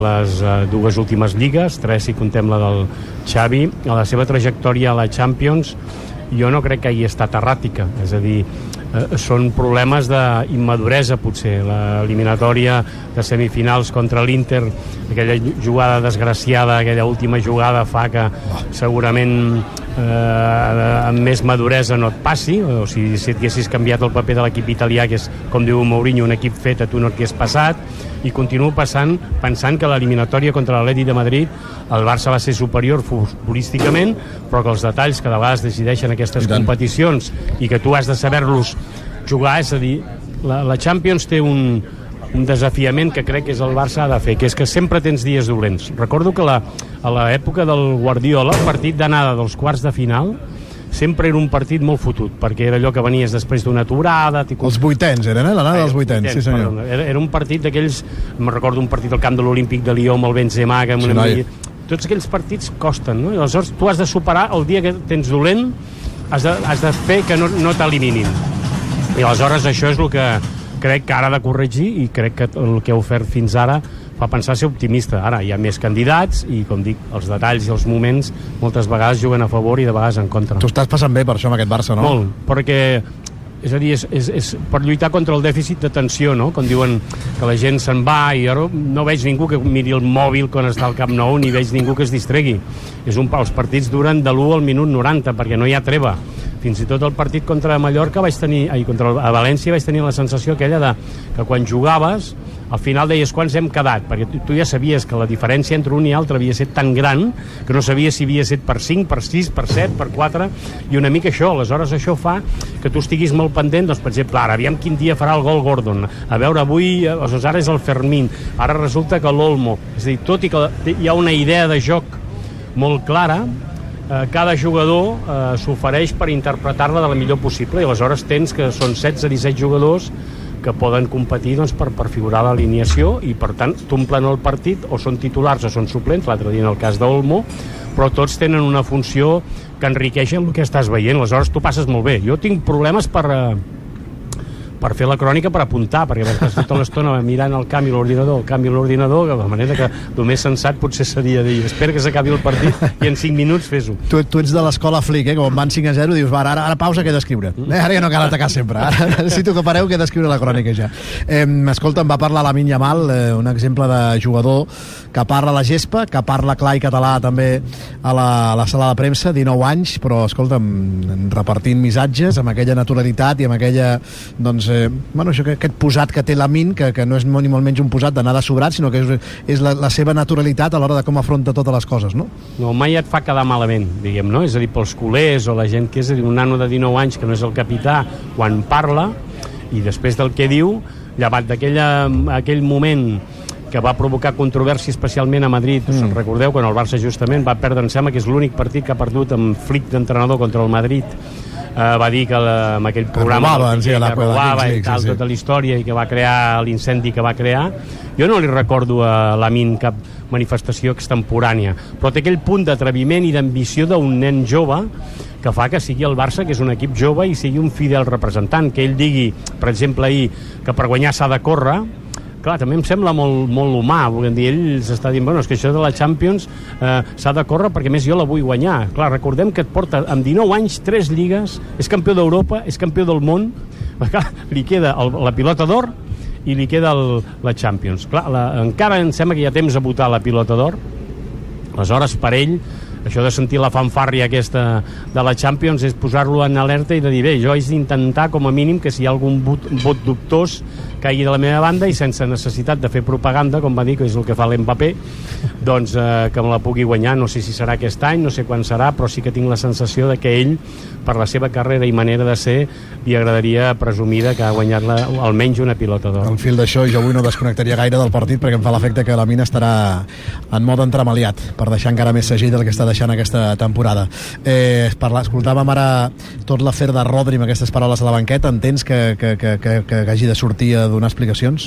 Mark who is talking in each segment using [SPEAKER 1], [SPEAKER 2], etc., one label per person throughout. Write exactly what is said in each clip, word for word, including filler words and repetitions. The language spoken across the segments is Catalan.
[SPEAKER 1] les uh, dues últimes lligues, tres si contem la del Xavi. A la seva trajectòria a la Champions jo no crec que hagi estat erràtica, és a dir, eh, són problemes d'immaduresa potser. L'eliminatòria de semifinals contra l'Inter, aquella jugada desgraciada, aquella última jugada fa que segurament eh, amb més maduresa no et passi, o si, si et haguessis canviat el paper de l'equip italià, que és, com diu Mourinho, un equip fet, a tu no et hagués passat. I continuo passant, pensant que l'eliminatòria contra l'Atlètic de Madrid el Barça va ser superior futbolísticament, però que els detalls que de vegades decideixen aquestes competicions i que tu has de saber-los jugar, és a dir, la, la Champions té un, un desafiament que crec que és el Barça ha de fer, que és que sempre tens dies dolents. Recordo que la, a l'època del Guardiola, el partit d'anada dels quarts de final sempre era un partit molt fotut, perquè era allò que venies després d'una aturada...
[SPEAKER 2] Els vuitens eren, eh? L'anada dels vuitens, vuitens, sí senyor.
[SPEAKER 1] Perdó, era, era un partit d'aquells... Me'n recordo un partit al camp de l'Olímpic de Lió amb el Benzema, que amb sí, una... Tots aquells partits costen, no? I aleshores tu has de superar el dia que tens dolent, has de, has de fer que no, no t'eliminin. I aleshores això és el que crec que ara ha de corregir, i crec que el que ha ofert fins ara fa pensar ser optimista. Ara hi ha més candidats i, com dic, els detalls i els moments moltes vegades juguen a favor i de vegades en contra.
[SPEAKER 2] Tu estàs passant bé per això amb aquest Barça, no?
[SPEAKER 1] Molt, perquè és a dir, és, és, és per lluitar contra el dèficit d'atenció, no? Quan diuen que la gent se'n va i ara no veig ningú que miri el mòbil quan està al Camp Nou, ni veig ningú que es distregui. És un, els partits duren de l'u al minut noranta perquè no hi ha treva. Fins i tot el partit contra Mallorca vaig tenir, ai, contra a València vaig tenir la sensació aquella de que quan jugaves al final deies quants hem quedat, perquè tu, tu ja sabies que la diferència entre un i altre havia estat tan gran que no sabies si havia estat per cinc, per sis, per set, per quatre, i una mica això. Aleshores això fa que tu estiguis molt pendent, doncs per exemple, ara aviam quin dia farà el gol Gordon, a veure avui, aleshores ara és el Fermín, ara resulta que l'Olmo, és a dir, tot i que hi ha una idea de joc molt clara, eh, cada jugador eh, s'ofereix per interpretar-la de la millor possible, i aleshores tens que són setze a disset jugadors que poden competir doncs, per, per figurar l'alineació, i per tant t'omplen el partit, o són titulars o són suplents, l'altre dia en el cas d'Olmo, però tots tenen una funció que enriqueix el que estàs veient. Aleshores tu passes molt bé. Jo tinc problemes per eh, per fer la crònica, per apuntar, perquè estàs tota l'estona mirant el canvi a l'ordinador, el canvi a l'ordinador, de manera que el més sensat potser seria dir, espera que s'acabi el partit i en cinc minuts fes-ho.
[SPEAKER 2] Tu, tu ets de l'escola Flick, eh? Com van cinc a zero, dius, va, ara, ara pausa, que he d'escriure. Eh, ara ja no cal atacar sempre, ara necessito que pareu, que he d'escriure la crònica ja. Eh, escolta, em va parlar Lamine Yamal, eh, un exemple de jugador que parla a la gespa, que parla clar i català també a la, a la sala de premsa, dinou anys, però escolta'm, repartint missatges amb aquella naturalitat i amb aquella, doncs, eh, bueno, això, aquest posat que té Lamine, que, que no és ni molt menys un posat d'anar de sobrat, sinó que és, és la, la seva naturalitat a l'hora de com afronta totes les coses, no?
[SPEAKER 1] No, mai et fa quedar malament, diguem, no? És a dir, pels culers o la gent que és, a dir, un nano de dinou anys que no és el capità, quan parla, i després del que diu, llevat d'aquell moment que va provocar controvèrsia especialment a Madrid, mm. us recordeu, quan el Barça justament va perdre, em sembla que és l'únic partit que ha perdut amb Flick d'entrenador contra el Madrid, uh, va dir que la, amb aquell programa
[SPEAKER 2] robava,
[SPEAKER 1] que,
[SPEAKER 2] sí,
[SPEAKER 1] que robava
[SPEAKER 2] League,
[SPEAKER 1] i tal,
[SPEAKER 2] sí, sí.
[SPEAKER 1] tota la història, i que va crear l'incendi que va crear. Jo no li recordo a Lamine cap manifestació extemporània, però té aquell punt d'atreviment i d'ambició d'un nen jove que fa que sigui el Barça, que és un equip jove, i sigui un fidel representant, que ell digui, per exemple, ahir, que per guanyar s'ha de córrer. Clar, també em sembla molt, molt humà, volem dir, ell s'està dient, bueno, és que això de la Champions eh, s'ha de córrer perquè més jo la vull guanyar. Clar, recordem que et porta amb dinou anys, tres lligues, és campió d'Europa, és campió del món, clar, li queda el, la pilota d'or i li queda el, la Champions. Clar, la, encara em sembla que hi ha temps a votar la pilota d'or, aleshores per ell això de sentir la fanfàrria aquesta de la Champions és posar-lo en alerta i de dir, bé, jo haig d'intentar com a mínim que si hi ha algun vot, vot dubtós caigui de la meva banda, i sense necessitat de fer propaganda, com va dir, que és el que fa l'Mbappé, doncs eh, que me la pugui guanyar. No sé si serà aquest any, no sé quan serà, però sí que tinc la sensació de que ell, per la seva carrera i manera de ser, li agradaria presumir que ha guanyat la, almenys una pilota d'or.
[SPEAKER 2] Al fil d'això, jo avui no desconnectaria gaire del partit perquè em fa l'efecte que la Mina estarà en mode entremaliat per deixar encara més segell del que està deixant aquesta temporada. Eh, parla, escoltàvem ara tot l'afer de Rodri amb aquestes paraules a la banqueta. Entens que, que, que, que, que hagi de sortir a donar explicacions?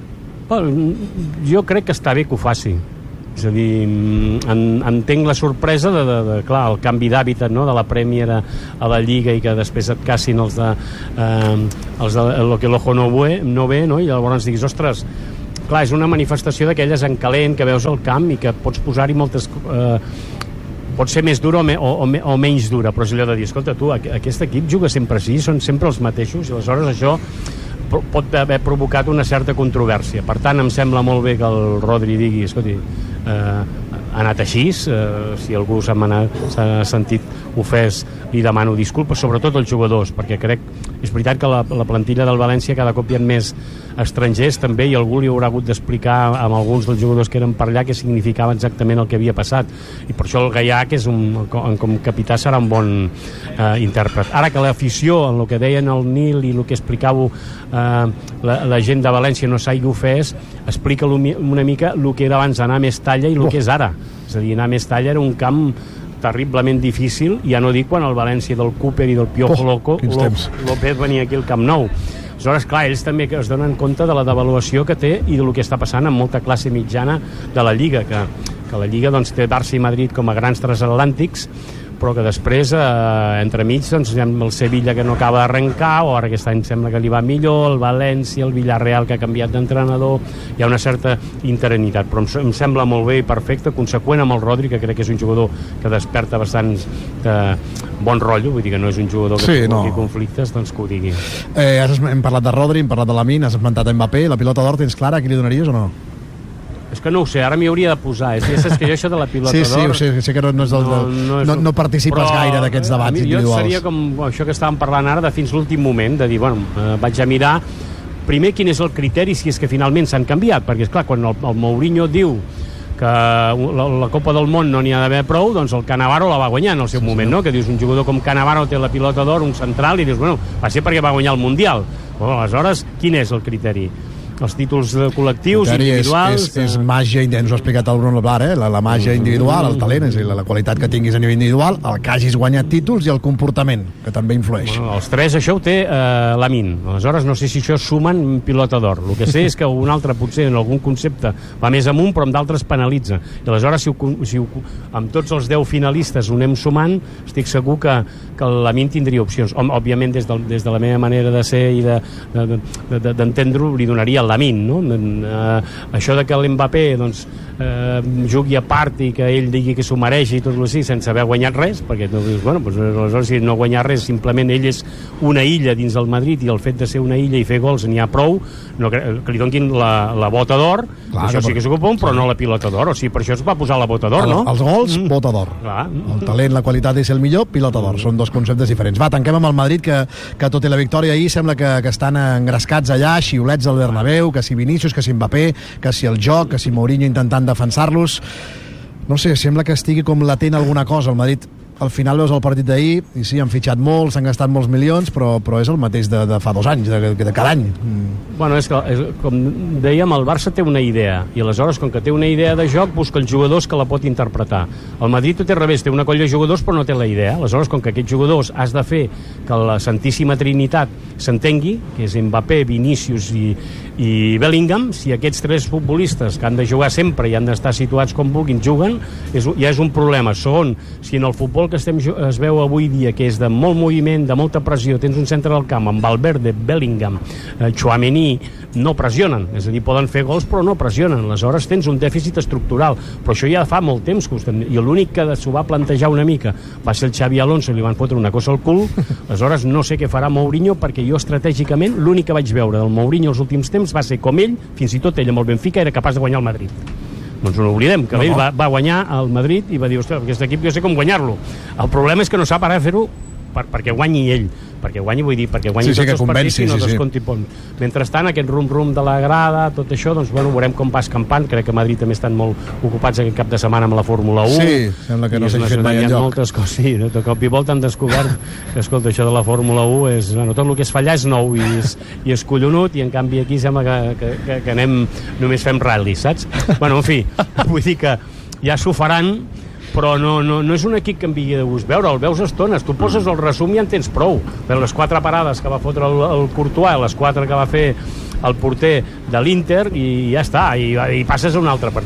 [SPEAKER 1] Well, jo crec que està bé que ho faci. És a dir, en, entenc la sorpresa de, de, de clar, el canvi d'hàbitat, no?, de la Premier a, a la Lliga, i que després et cassin els de, eh, els de lo que l'ojo no ve, no ve, no? I llavors diguis, ostres, clar, és una manifestació d'aquelles en calent, que veus el camp i que pots posar-hi moltes... Eh, pot ser més dura o, me, o, o, o menys dura, però és allò de dir, escolta, tu, aquest equip juga sempre així, són sempre els mateixos, i aleshores això pot haver provocat una certa controvèrsia. Per tant, em sembla molt bé que el Rodri digui, escolti, eh, ha anat així, eh, si algú s'ha sentit ofès, li demano disculpes, sobretot els jugadors, perquè crec, és veritat que la, la plantilla del València cada cop hi ha més estrangers també, i algú li haurà hagut d'explicar amb alguns dels jugadors que eren per allà què significava exactament el que havia passat, i per això el Gaià, que és un, com capità, serà un bon eh, intèrpret. Ara que l'afició, en el que deien el Nil i el que explicàveu, eh, la, la gent de València no s'hagi ofès, explica una mica el que era abans anar a Mestalla i el que és ara. És a dir, anar a Mestalla era un camp terriblement difícil, ja no dic quan el València del Cooper i del Piojo oh, Loco López venia aquí al Camp Nou. Aleshores, clar, ells també es donen compte de la devaluació que té i del que està passant amb molta classe mitjana de la Lliga, que, que la Lliga doncs, té Barça i Madrid com a grans transatlàntics, però que després, eh, entremig, doncs, hi ha el Sevilla que no acaba d'arrencar, o ara aquest any sembla que li va millor, el València, el Villarreal que ha canviat d'entrenador, hi ha una certa interinitat, però em, em sembla molt bé i perfecte, conseqüent amb el Rodri, que crec que és un jugador que desperta bastants eh, bon rotllo, vull dir que no és un jugador que sí, provoqui no. conflictes, doncs que ho digui.
[SPEAKER 2] Eh, has, hem parlat de Rodri, hem parlat de Lamine, has esmentat Mbappé, la pilota d'or tens clara, a qui li donaries o no?
[SPEAKER 1] És que no ho sé, ara m'hi hauria de posar. És, ja saps que jo això de la pilota
[SPEAKER 2] sí,
[SPEAKER 1] d'or...
[SPEAKER 2] Sí, sí, sé que no, no, és del, no, no, és... no, no participes però, gaire d'aquests debats mi, individuals. Jo seria com això que estàvem parlant ara de fins l'últim moment, de dir, bueno, eh, vaig a mirar primer quin és el criteri, si és que finalment s'han canviat, perquè és clar, quan el, el Mourinho diu que la, la Copa del Món no n'hi ha d'haver prou, doncs el Cannavaro la va guanyar en el seu sí, moment, no? Que dius, un jugador com Cannavaro té la pilota d'or, un central, i dius, bueno, va ser perquè va guanyar el Mundial. Bueno, aleshores, quin és el criteri? Els títols col·lectius, individuals... És, és, és màgia, ens ho ha explicat el Bruno Leblar, eh? la, la màgia individual, el talent, és a dir, la, la qualitat que tinguis a nivell individual, el que hagis guanyat títols i el comportament, que també influeix.
[SPEAKER 1] Bueno, els tres, això ho té eh, Lamine. Aleshores, no sé si això sumen pilota d'or. El que sé és que un altre, potser, en algun concepte, va més amunt, però amb d'altres penalitza. I aleshores, si, ho, si ho, amb tots els deu finalistes ho anem sumant, estic segur que, que el Lamine tindria opcions. Òbviament, des de, des de la meva manera de ser i d'entendre-ho, de, de, de, de, li donaria Lamine, no? Uh, això de que l'Mbappé doncs, uh, jugui a part i que ell digui que s'ho mereix i tot així sense haver guanyat res, perquè tu dius, bueno, doncs, aleshores si no guanyar res, simplement ell és una illa dins del Madrid i el fet de ser una illa i fer gols n'hi ha prou, no, que, que li donquin la, la bota d'or, clar, això sí que s'ocupa, però no la pilota d'or, o sigui, per això es va posar la bota d'or, no?
[SPEAKER 2] Els gols, mm. bota d'or. Clar. El talent, la qualitat és el millor, pilota d'or. Mm. Són dos conceptes diferents. Va, tanquem amb el Madrid, que, que tot i la victòria ahir sembla que, que estan engrescats allà, xiulets al Bernabéu, que si Vinícius, que si Mbappé, que si el joc, que si Mourinho intentant defensar-los. No sé, sembla que estigui com latent alguna cosa. El Madrid, al final veus el partit d'ahir, i sí, han fitxat molt, s'han gastat molts milions, però, però és el mateix de, de fa dos anys, de, de cada any. Mm.
[SPEAKER 1] Bueno, és que, és, com dèiem, el Barça té una idea, i aleshores, com que té una idea de joc, busca els jugadors que la pot interpretar. El Madrid tot és revés, té una colla de jugadors, però no té la idea. Aleshores, com que aquests jugadors has de fer que la Santíssima Trinitat s'entengui, que és Mbappé, Vinícius i, i Bellingham, si aquests tres futbolistes que han de jugar sempre i han d'estar situats com vulguin juguen, és, ja és un problema. Segon, si en el futbol que estem, es veu avui dia, que és de molt moviment, de molta pressió, tens un centre del camp amb Valverde, Bellingham, eh, Tchouaméni, no pressionen, és a dir, poden fer gols però no pressionen, aleshores tens un dèficit estructural, però això ja fa molt temps que estem... i l'únic que s'ho va plantejar una mica va ser el Xavi Alonso, li van fotre una cosa al cul, aleshores no sé què farà Mourinho, perquè jo estratègicament l'únic que vaig veure del Mourinho els últims temps va ser com ell, fins i tot ell amb el Benfica era capaç de guanyar el Madrid. Doncs no oblidem, que no, ell va, va guanyar el Madrid i va dir, ostres, aquest equip jo sé com guanyar-lo. El problema és que no sap ara fer-ho per, perquè guanyi ell, perquè guanyi, vull dir, perquè guanyi sí, sí, tots els partits i no sí, descompti sí. Mentrestant, aquest rum-rum de la grada, tot això, doncs, bueno, veurem com va escampant. Crec que a Madrid també estan molt ocupats aquest cap de setmana amb la Fórmula u.
[SPEAKER 2] Sí, sembla que no s'ha fet mai enlloc.
[SPEAKER 1] Moltes coses, sí, no? De cop i volta han descobert que, escolta, això de la Fórmula u és, bueno, tot el que és fallar és nou i és, i és collonut, i en canvi aquí sembla que, que, que, que anem, només fem rally, saps? Bueno, en fi, vull dir que ja s'ho faran, però no, no, no és un equip que em vigui de gust veure, el veus estones, tu poses el resum i ja en tens prou, però les quatre parades que va fotre el, el Courtois, les quatre que va fer el porter de l'Inter, i ja està, i, i passes a un altre partit.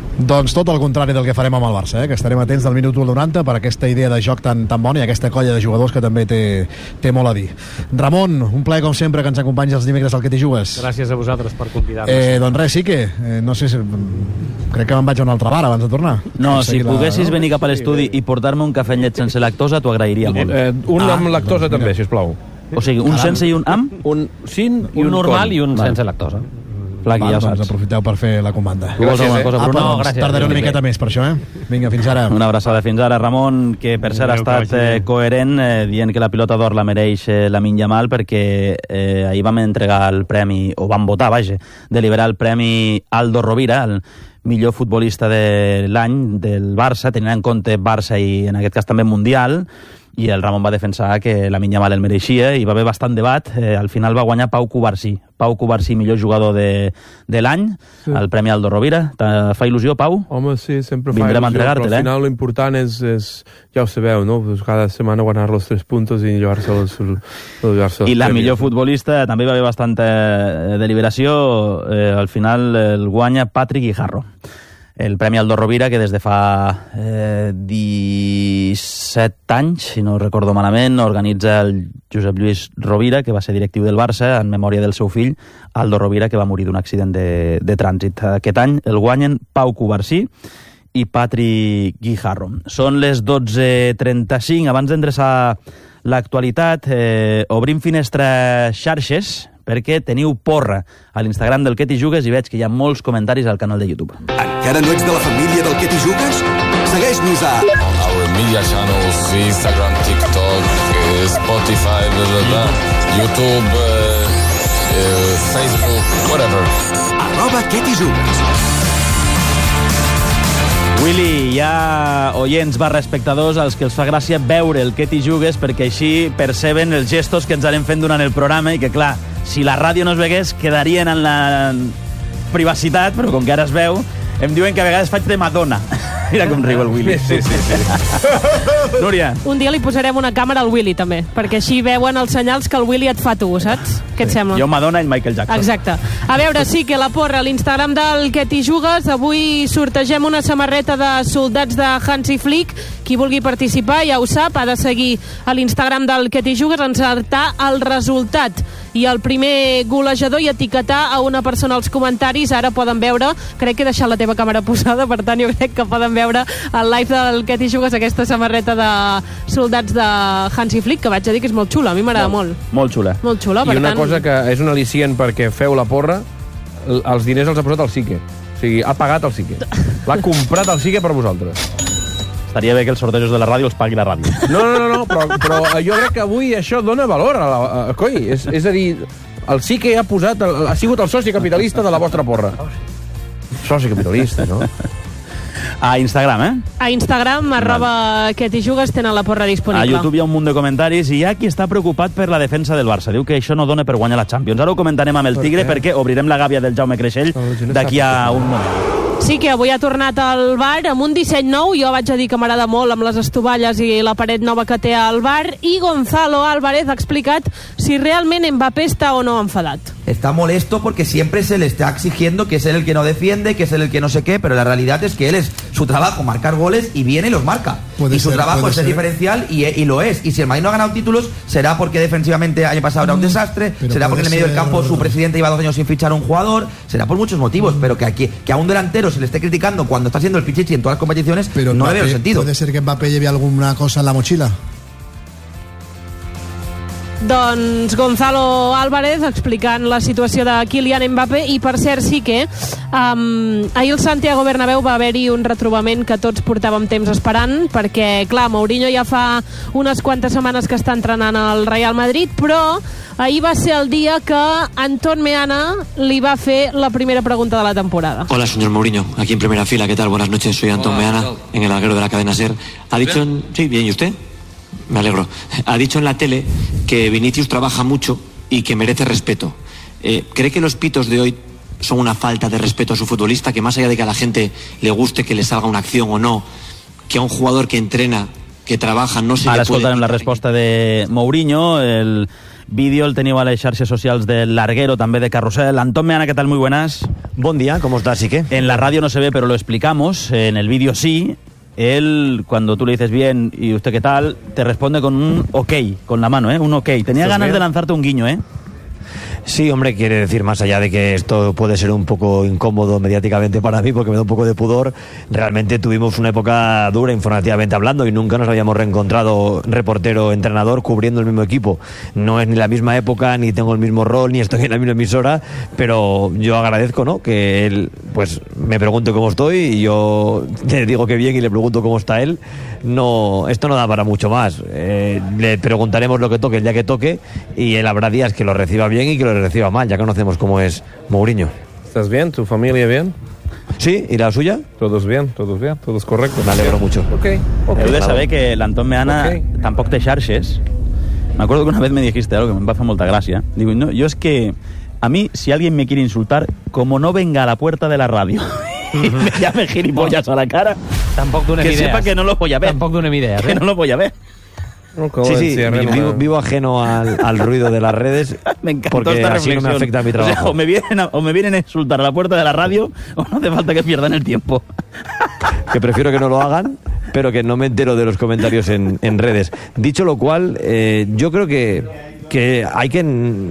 [SPEAKER 2] Doncs tot el contrari del que farem amb el Barça, eh? Que estarem atents del minut noranta per aquesta idea de joc tan, tan bona i aquesta colla de jugadors que també té, té molt a dir. Ramon, un plaer com sempre que ens acompanyis els dimecres al Que t'hi jugues.
[SPEAKER 1] Gràcies a vosaltres per convidar-nos.
[SPEAKER 2] Eh, doncs res, sí que, eh, no sé si... Crec que me'n vaig a un altre bar abans de tornar.
[SPEAKER 3] No, si
[SPEAKER 2] la...
[SPEAKER 3] poguessis venir cap a l'estudi i portar-me un cafè amb llet sense lactosa, t'ho agrairia molt.
[SPEAKER 4] Eh, un ah, amb lactosa doncs, també, sisplau.
[SPEAKER 3] O sigui, un sense i un amb?
[SPEAKER 4] Un sin i
[SPEAKER 5] un,
[SPEAKER 4] un
[SPEAKER 5] normal
[SPEAKER 4] con.
[SPEAKER 5] i un
[SPEAKER 3] Vale.
[SPEAKER 5] sense lactosa.
[SPEAKER 3] Plagui,
[SPEAKER 2] Val,
[SPEAKER 3] ja ho
[SPEAKER 2] doncs
[SPEAKER 3] saps.
[SPEAKER 2] aprofiteu per fer la comanda.
[SPEAKER 3] Tu vols alguna cosa,
[SPEAKER 2] Apa,
[SPEAKER 3] Bruno?
[SPEAKER 2] doncs,
[SPEAKER 5] No, gràcies.
[SPEAKER 2] tardaré una miqueta més per això, eh? Vinga, fins ara.
[SPEAKER 3] Una abraçada fins ara. Ramon, que per cert ha estat eh, coherent eh, dient que la pilota d'or la mereix eh, Lamine Yamal perquè eh, ahir vam entregar el premi, o vam votar, vaja, deliberar el premi Aldo Rovira, el millor futbolista de l'any del Barça, tenint en compte Barça i en aquest cas també Mundial, i el Ramon va defensar que Lamine Yamal el mereixia i va haver bastant debat. Eh, al final va guanyar Pau Cubarsí. Pau Cubarsí, millor jugador de, de l'any, sí. El Premi Aldo Rovira. Te fa il·lusió, Pau?
[SPEAKER 4] Home, sí, sempre fa
[SPEAKER 3] Vindrem a
[SPEAKER 4] il·lusió,
[SPEAKER 3] entregar-te,
[SPEAKER 4] però al
[SPEAKER 3] eh?
[SPEAKER 4] final l'important és, és, ja ho sabeu, no? Pues cada setmana guanyar los tres puntos i llevar-se els, els
[SPEAKER 3] I la
[SPEAKER 4] premis.
[SPEAKER 3] millor futbolista, també va haver bastanta eh, deliberació, eh, al final el guanya Patrick Guijarro. El Premi Aldo Rovira, que des de fa eh, disset anys, si no recordo malament, organitza el Josep Lluís Rovira, que va ser directiu del Barça, en memòria del seu fill, Aldo Rovira, que va morir d'un accident de, de trànsit. Aquest any el guanyen Pau Cubarsí i Patrick Guijarro. Són les dotze trenta-cinc. Abans d'endreçar l'actualitat, eh, obrim finestra xarxes, perquè teniu porra a l'Instagram del Que t'hi jugues i veig que hi ha molts comentaris al canal de YouTube.
[SPEAKER 6] Encara no ets de la família del Que t'hi jugues? Segueix-nos a...
[SPEAKER 7] Our media channels, Instagram, TikTok, eh, Spotify, blah, blah, blah, YouTube, eh, eh, Facebook, whatever.
[SPEAKER 6] Arroba Que t'hi jugues.
[SPEAKER 3] Willy, hi ha oients barra espectadors als que els fa gràcia veure el Que t'hi jugues perquè així perceben els gestos que ens anem fent durant el programa i que, clar, si la ràdio no es vegués, quedarien en la privacitat, però com que ara es veu, em diuen que a vegades faig de Madonna. Mira com riu el Willy.
[SPEAKER 4] Sí, sí, sí.
[SPEAKER 3] Núria.
[SPEAKER 8] Un dia li posarem una càmera al Willy, també, perquè així veuen els senyals que el Willy et fa tu, saps? Què et sembla?
[SPEAKER 3] Jo Madonna i Michael Jackson.
[SPEAKER 8] Exacte. A veure, sí que la porra, a l'Instagram del Que t'hi jugues, avui sortegem una samarreta de soldats de Hansi Flick. Qui vulgui participar ja ho sap, ha de seguir a l'Instagram del Que t'hi jugues, encertar el resultat i el primer golejador i etiquetar a una persona als comentaris. Ara poden veure, crec que he deixat la teva càmera posada, per tant jo crec que poden veure el live del Que t'hi jugues, aquesta samarreta de soldats de Hansi Flick, que vaig a dir que és molt xula, a mi m'agrada molt.
[SPEAKER 3] Molt xula.
[SPEAKER 8] Molt xula, per
[SPEAKER 4] I una
[SPEAKER 8] tant...
[SPEAKER 4] cosa que és un al·licient perquè feu la porra, l- els diners els ha posat el Sique. O sigui, ha pagat el Sique. L'ha comprat el Sique per vosaltres.
[SPEAKER 3] Estaria bé que els sortejos de la ràdio els pagui la ràdio.
[SPEAKER 4] No, no, no, no però, però jo crec que avui això dona valor a la... A, coi, és, és a dir, el Sique ha posat, el, ha sigut el soci capitalista de la vostra porra. Soci capitalista, no?
[SPEAKER 3] A Instagram, eh?
[SPEAKER 8] A Instagram, arroba Que t'hi jugues, tenen la porra disponible.
[SPEAKER 3] A YouTube hi ha un munt de comentaris i hi ha qui està preocupat per la defensa del Barça. Diu que això no dona per guanyar la Champions. Ara ho comentarem amb el Tigre perquè obrirem la gàbia del Jaume Creixell d'aquí a un moment.
[SPEAKER 8] Sí que avui ha tornat al bar amb un disseny nou. Jo vaig a dir que m'agrada molt amb les estovalles i la paret nova que té al bar. I Gonzalo Álvarez ha explicat si realment Mbappé està o no enfadat.
[SPEAKER 9] Está molesto porque siempre se le está exigiendo que es él el que no defiende, que es él el que no sé qué, pero la realidad es que él es su trabajo marcar goles y viene y los marca.
[SPEAKER 2] Puede
[SPEAKER 9] y su
[SPEAKER 2] ser,
[SPEAKER 9] trabajo
[SPEAKER 2] puede
[SPEAKER 9] es ser
[SPEAKER 2] ser.
[SPEAKER 9] diferencial y, y lo es. Y si el Madrid no ha ganado títulos, será porque defensivamente año pasado era un desastre,
[SPEAKER 2] pero
[SPEAKER 9] será porque en el
[SPEAKER 2] puede
[SPEAKER 9] medio del
[SPEAKER 2] ser-
[SPEAKER 9] campo su presidente lleva dos años sin fichar a un jugador, será por muchos motivos, pero que aquí que a un delantero se le esté criticando cuando está haciendo el pichichi en todas las competiciones,
[SPEAKER 2] Pero
[SPEAKER 9] no le
[SPEAKER 2] Mbappé,
[SPEAKER 9] veo sentido.
[SPEAKER 2] ¿puede ser que Mbappé lleve alguna cosa en la mochila?
[SPEAKER 8] Doncs Gonzalo Álvarez explicant la situació de Kylian Mbappé. I per cert sí que um, ahir al Santiago Bernabéu va haver-hi un retrobament que tots portàvem temps esperant, perquè clar, Mourinho ja fa unes quantes setmanes que està entrenant al Real Madrid, però ahir va ser el dia que Anton Meana li va fer la primera pregunta de la temporada.
[SPEAKER 10] Hola, señor Mourinho, aquí en primera fila, ¿qué tal? Buenas noches, soy Antón Meana, en el larguero de la cadena SER. Ha dicho en... Sí, bien, ¿y usted? Me alegro. Ha dicho en la tele que Vinicius trabaja mucho y que merece respeto. Eh, ¿Cree que los pitos de hoy son una falta de respeto a su futbolista? Que más allá de que a la gente le guste que le salga una acción o no, que a un jugador que entrena, que trabaja no se
[SPEAKER 3] Ara
[SPEAKER 10] le puede...
[SPEAKER 3] escoltarem la resposta de Mourinho, el vídeo el teniu a les xarxes socials del Larguero, també de Carrusel. Antón Meana, ¿qué tal? Muy buenas.
[SPEAKER 5] Buen día, ¿cómo estás, Ique?
[SPEAKER 3] En la radio no se ve, pero lo explicamos, en el vídeo sí. Él, cuando tú le dices bien y usted qué tal, te responde con un ok, con la mano, ¿eh? Un ok. Tenía ganas bien de lanzarte un guiño, ¿eh?
[SPEAKER 5] Sí, hombre, quiere decir, más allá de que esto puede ser un poco incómodo mediáticamente para mí, porque me da un poco de pudor, realmente tuvimos una época dura informativamente hablando y nunca nos habíamos reencontrado reportero-entrenador cubriendo el mismo equipo. No es ni la misma época, ni tengo el mismo rol, ni estoy en la misma emisora, pero yo agradezco, ¿no?, que él pues me pregunte cómo estoy y yo le digo que bien y le pregunto cómo está él. No, esto no da para mucho más. Eh, le preguntaremos lo que toque el día que toque y él habrá días que lo reciba bien y que lo reciba mal. Ya conocemos cómo es Mourinho.
[SPEAKER 4] ¿Estás bien? ¿Tu familia bien?
[SPEAKER 5] Sí, ¿y la suya?
[SPEAKER 4] Todos bien, todos bien, todos correctos.
[SPEAKER 5] Me alegro mucho.
[SPEAKER 4] Ok, ok.
[SPEAKER 3] Heu de saber que l'Anton Meana
[SPEAKER 4] Okay.
[SPEAKER 3] tampoc té xarxes. Me acuerdo que una vez me dijiste algo que me va a hacer mucha gracia. Digo, no, yo es que a mí, si alguien me quiere insultar, como no venga a la puerta de la radio y me llame gilipollas a la cara,
[SPEAKER 11] tampoc donem
[SPEAKER 3] que
[SPEAKER 11] idees.
[SPEAKER 3] sepa que no lo voy a ver.
[SPEAKER 11] Tampoc donem idees,
[SPEAKER 3] Que
[SPEAKER 11] eh?
[SPEAKER 3] no lo voy a ver.
[SPEAKER 5] Sí, sí, vivo, vivo ajeno al, al ruido de las redes.
[SPEAKER 3] Me encantó
[SPEAKER 5] porque
[SPEAKER 3] esta
[SPEAKER 5] así
[SPEAKER 3] reflexión.
[SPEAKER 5] no me afecta a mi
[SPEAKER 3] O sea,
[SPEAKER 5] trabajo.
[SPEAKER 3] o, me vienen a, o me vienen a insultar a la puerta de la radio o no hace falta que pierdan el tiempo.
[SPEAKER 5] Que prefiero que no lo hagan, pero que no me entero de los comentarios en, en redes. Dicho lo cual, eh, yo creo que, que hay que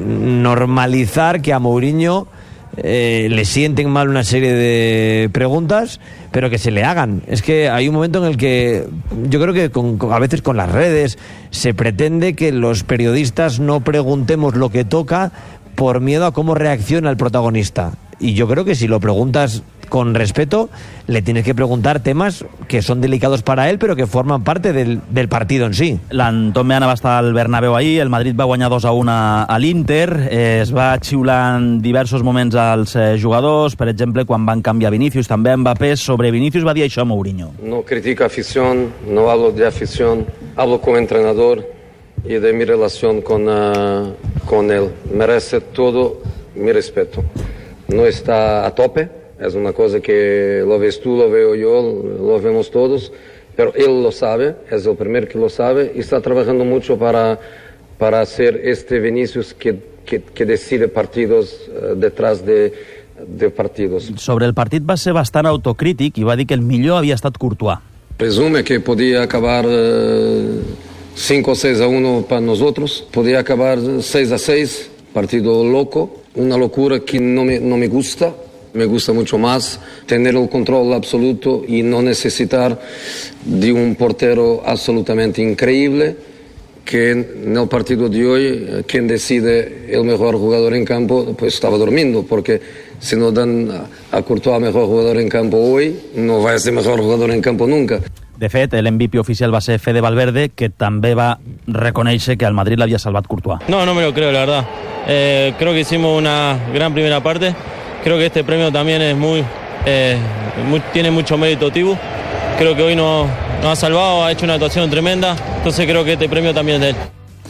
[SPEAKER 5] normalizar que a Mourinho eh, le sienten mal una serie de preguntas, pero que se le hagan. Es que hay un momento en el que yo creo que con, con, a veces con las redes se pretende que los periodistas no preguntemos lo que toca por miedo a cómo reacciona el protagonista. Y yo creo que si lo preguntas con respeto, le tienes que preguntar temas que son delicados para él, pero que forman parte del, del partido en sí.
[SPEAKER 3] L'Anton Meana va estar al Bernabéu ahir, el Madrid va guanyar dos a un a, a l'Inter, eh, es va xiular en diversos moments als eh, jugadors, per exemple, quan van canviar Vinícius, també Mbappé. Sobre Vinícius va dir això Mourinho.
[SPEAKER 12] No critico afición, no hablo de afición, hablo como entrenador y de mi relación con, uh, con él. Merece todo mi respeto. No está a tope, es una cosa que lo ves tú, lo veo yo, lo vemos todos, pero él lo sabe, es el primero que lo sabe y está trabajando mucho para, para hacer este Vinícius que, que, que decide partidos uh, detrás de, de partidos.
[SPEAKER 3] Sobre el partit va ser bastant autocrític i va dir que el millor havia estat Courtois.
[SPEAKER 12] Presume que podía acabar uh, cinco o seis a uno para nosotros, podía acabar seis a seis, partido loco, una locura que no me, no me gusta. Me gusta mucho más tener el control absoluto y no necesitar de un portero absolutamente increíble, que en el partido de hoy quien decide el mejor jugador en campo pues estaba durmiendo, porque si no dan a Courtois mejor jugador en campo hoy, no va a ser mejor jugador en campo nunca.
[SPEAKER 3] De fet, el M V P oficial va ser Fede Valverde, que també va reconèixer que al Madrid l'havia salvat Courtois.
[SPEAKER 13] No, no me lo creo, la verdad. Eh, creo que hicimos una gran primera parte. Creo que este premio también es muy, eh, muy tiene mucho mérito Tibu. Creo que hoy nos, nos ha salvado, ha hecho una actuación tremenda. Entonces creo que este premio también es de él.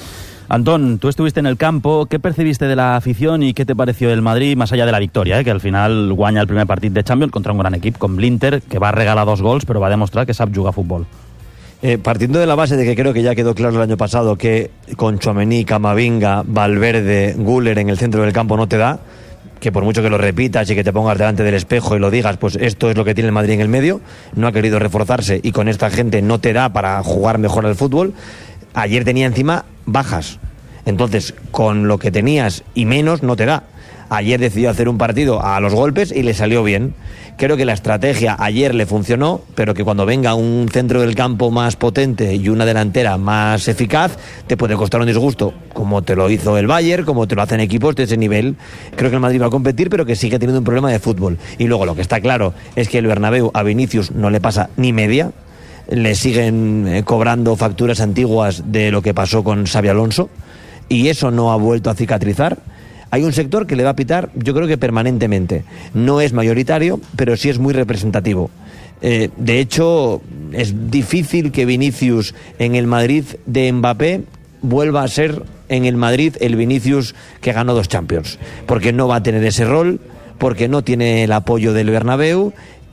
[SPEAKER 3] Antón, tú estuviste en el campo, ¿qué percibiste de la afición y qué te pareció el Madrid, más allá de la victoria, eh? Que al final guanya el primer partit de Champions contra un gran equip com l'Inter, que va regalar dos gols però va demostrar que sap jugar a futbol?
[SPEAKER 5] Eh, partiendo de la base de que creo que ya quedó claro el año pasado que con Tchouaméni, Camavinga, Valverde, Güler en el centro del campo no te da, que por mucho que lo repitas y que te pongas delante del espejo y lo digas, pues esto es lo que tiene el Madrid en el medio, no ha querido reforzarse y con esta gente no te da para jugar mejor al fútbol. Ayer tenía encima bajas, entonces con lo que tenías y menos no te da. Ayer decidió hacer un partido a los golpes y le salió bien. Creo que la estrategia ayer le funcionó, pero que cuando venga un centro del campo más potente y una delantera más eficaz, te puede costar un disgusto, como te lo hizo el Bayern, como te lo hacen equipos de ese nivel. Creo que el Madrid va a competir, pero que sigue teniendo un problema de fútbol. Y luego lo que está claro es que el Bernabéu a Vinícius no le pasa ni media. Le siguen eh, cobrando facturas antiguas de lo que pasó con Xabi Alonso, y eso no ha vuelto a cicatrizar. Hay un sector que le va a pitar, yo creo que permanentemente. No es mayoritario, pero sí es muy representativo. Eh, de hecho, es difícil que Vinícius en el Madrid de Mbappé vuelva a ser en el Madrid el Vinícius que ganó dos Champions, porque no va a tener ese rol, porque no tiene el apoyo del Bernabéu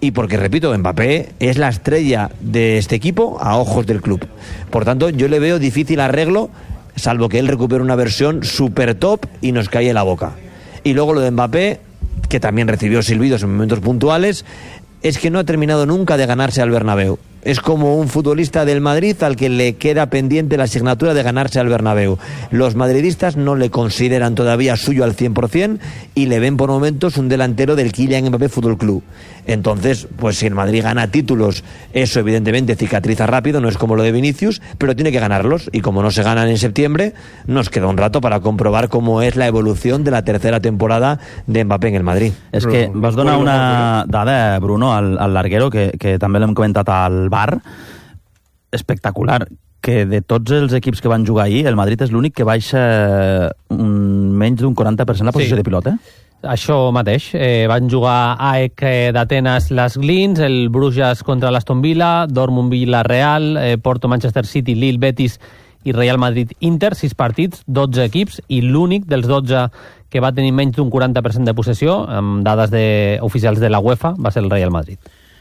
[SPEAKER 5] y porque, repito, Mbappé es la estrella de este equipo a ojos del club. Por tanto, yo le veo difícil arreglo, salvo que él recupere una versión super top y nos cae en la boca. Y luego lo de Mbappé, que también recibió silbidos en momentos puntuales, es que no ha terminado nunca de ganarse al Bernabéu. Es como un futbolista del Madrid al que le queda pendiente la asignatura de ganarse al Bernabéu. Los madridistas no le consideran todavía suyo al cien por ciento y le ven por momentos un delantero del Kylian Mbappé Fútbol Club. Entonces, pues si el Madrid gana títulos, eso evidentemente cicatriza rápido, no es como lo de Vinicius, pero tiene que ganarlos, y como no se ganan en septiembre, nos queda un rato para comprobar cómo es la evolución de la tercera temporada de Mbappé en el Madrid.
[SPEAKER 3] És que vas donar una dada, Bruno, al, al larguero, que, que també l'hem comentat al bar, espectacular, que de tots els equips que van jugar ahir, el Madrid és l'únic que baixa un, menys d'un quaranta per cent la posició sí. de pilota.
[SPEAKER 11] Això mateix. Eh, van jugar A E C d'Atenes, les Glins, el Bruges contra l'Aston Villa, Dortmund Villarreal, eh, Porto Manchester City, Lille Betis i Real Madrid Inter, sis partits, dotze equips, i l'únic dels dotze que va tenir menys d'un quaranta per cent de possessió, amb dades de, oficials de la UEFA, va ser el Real Madrid.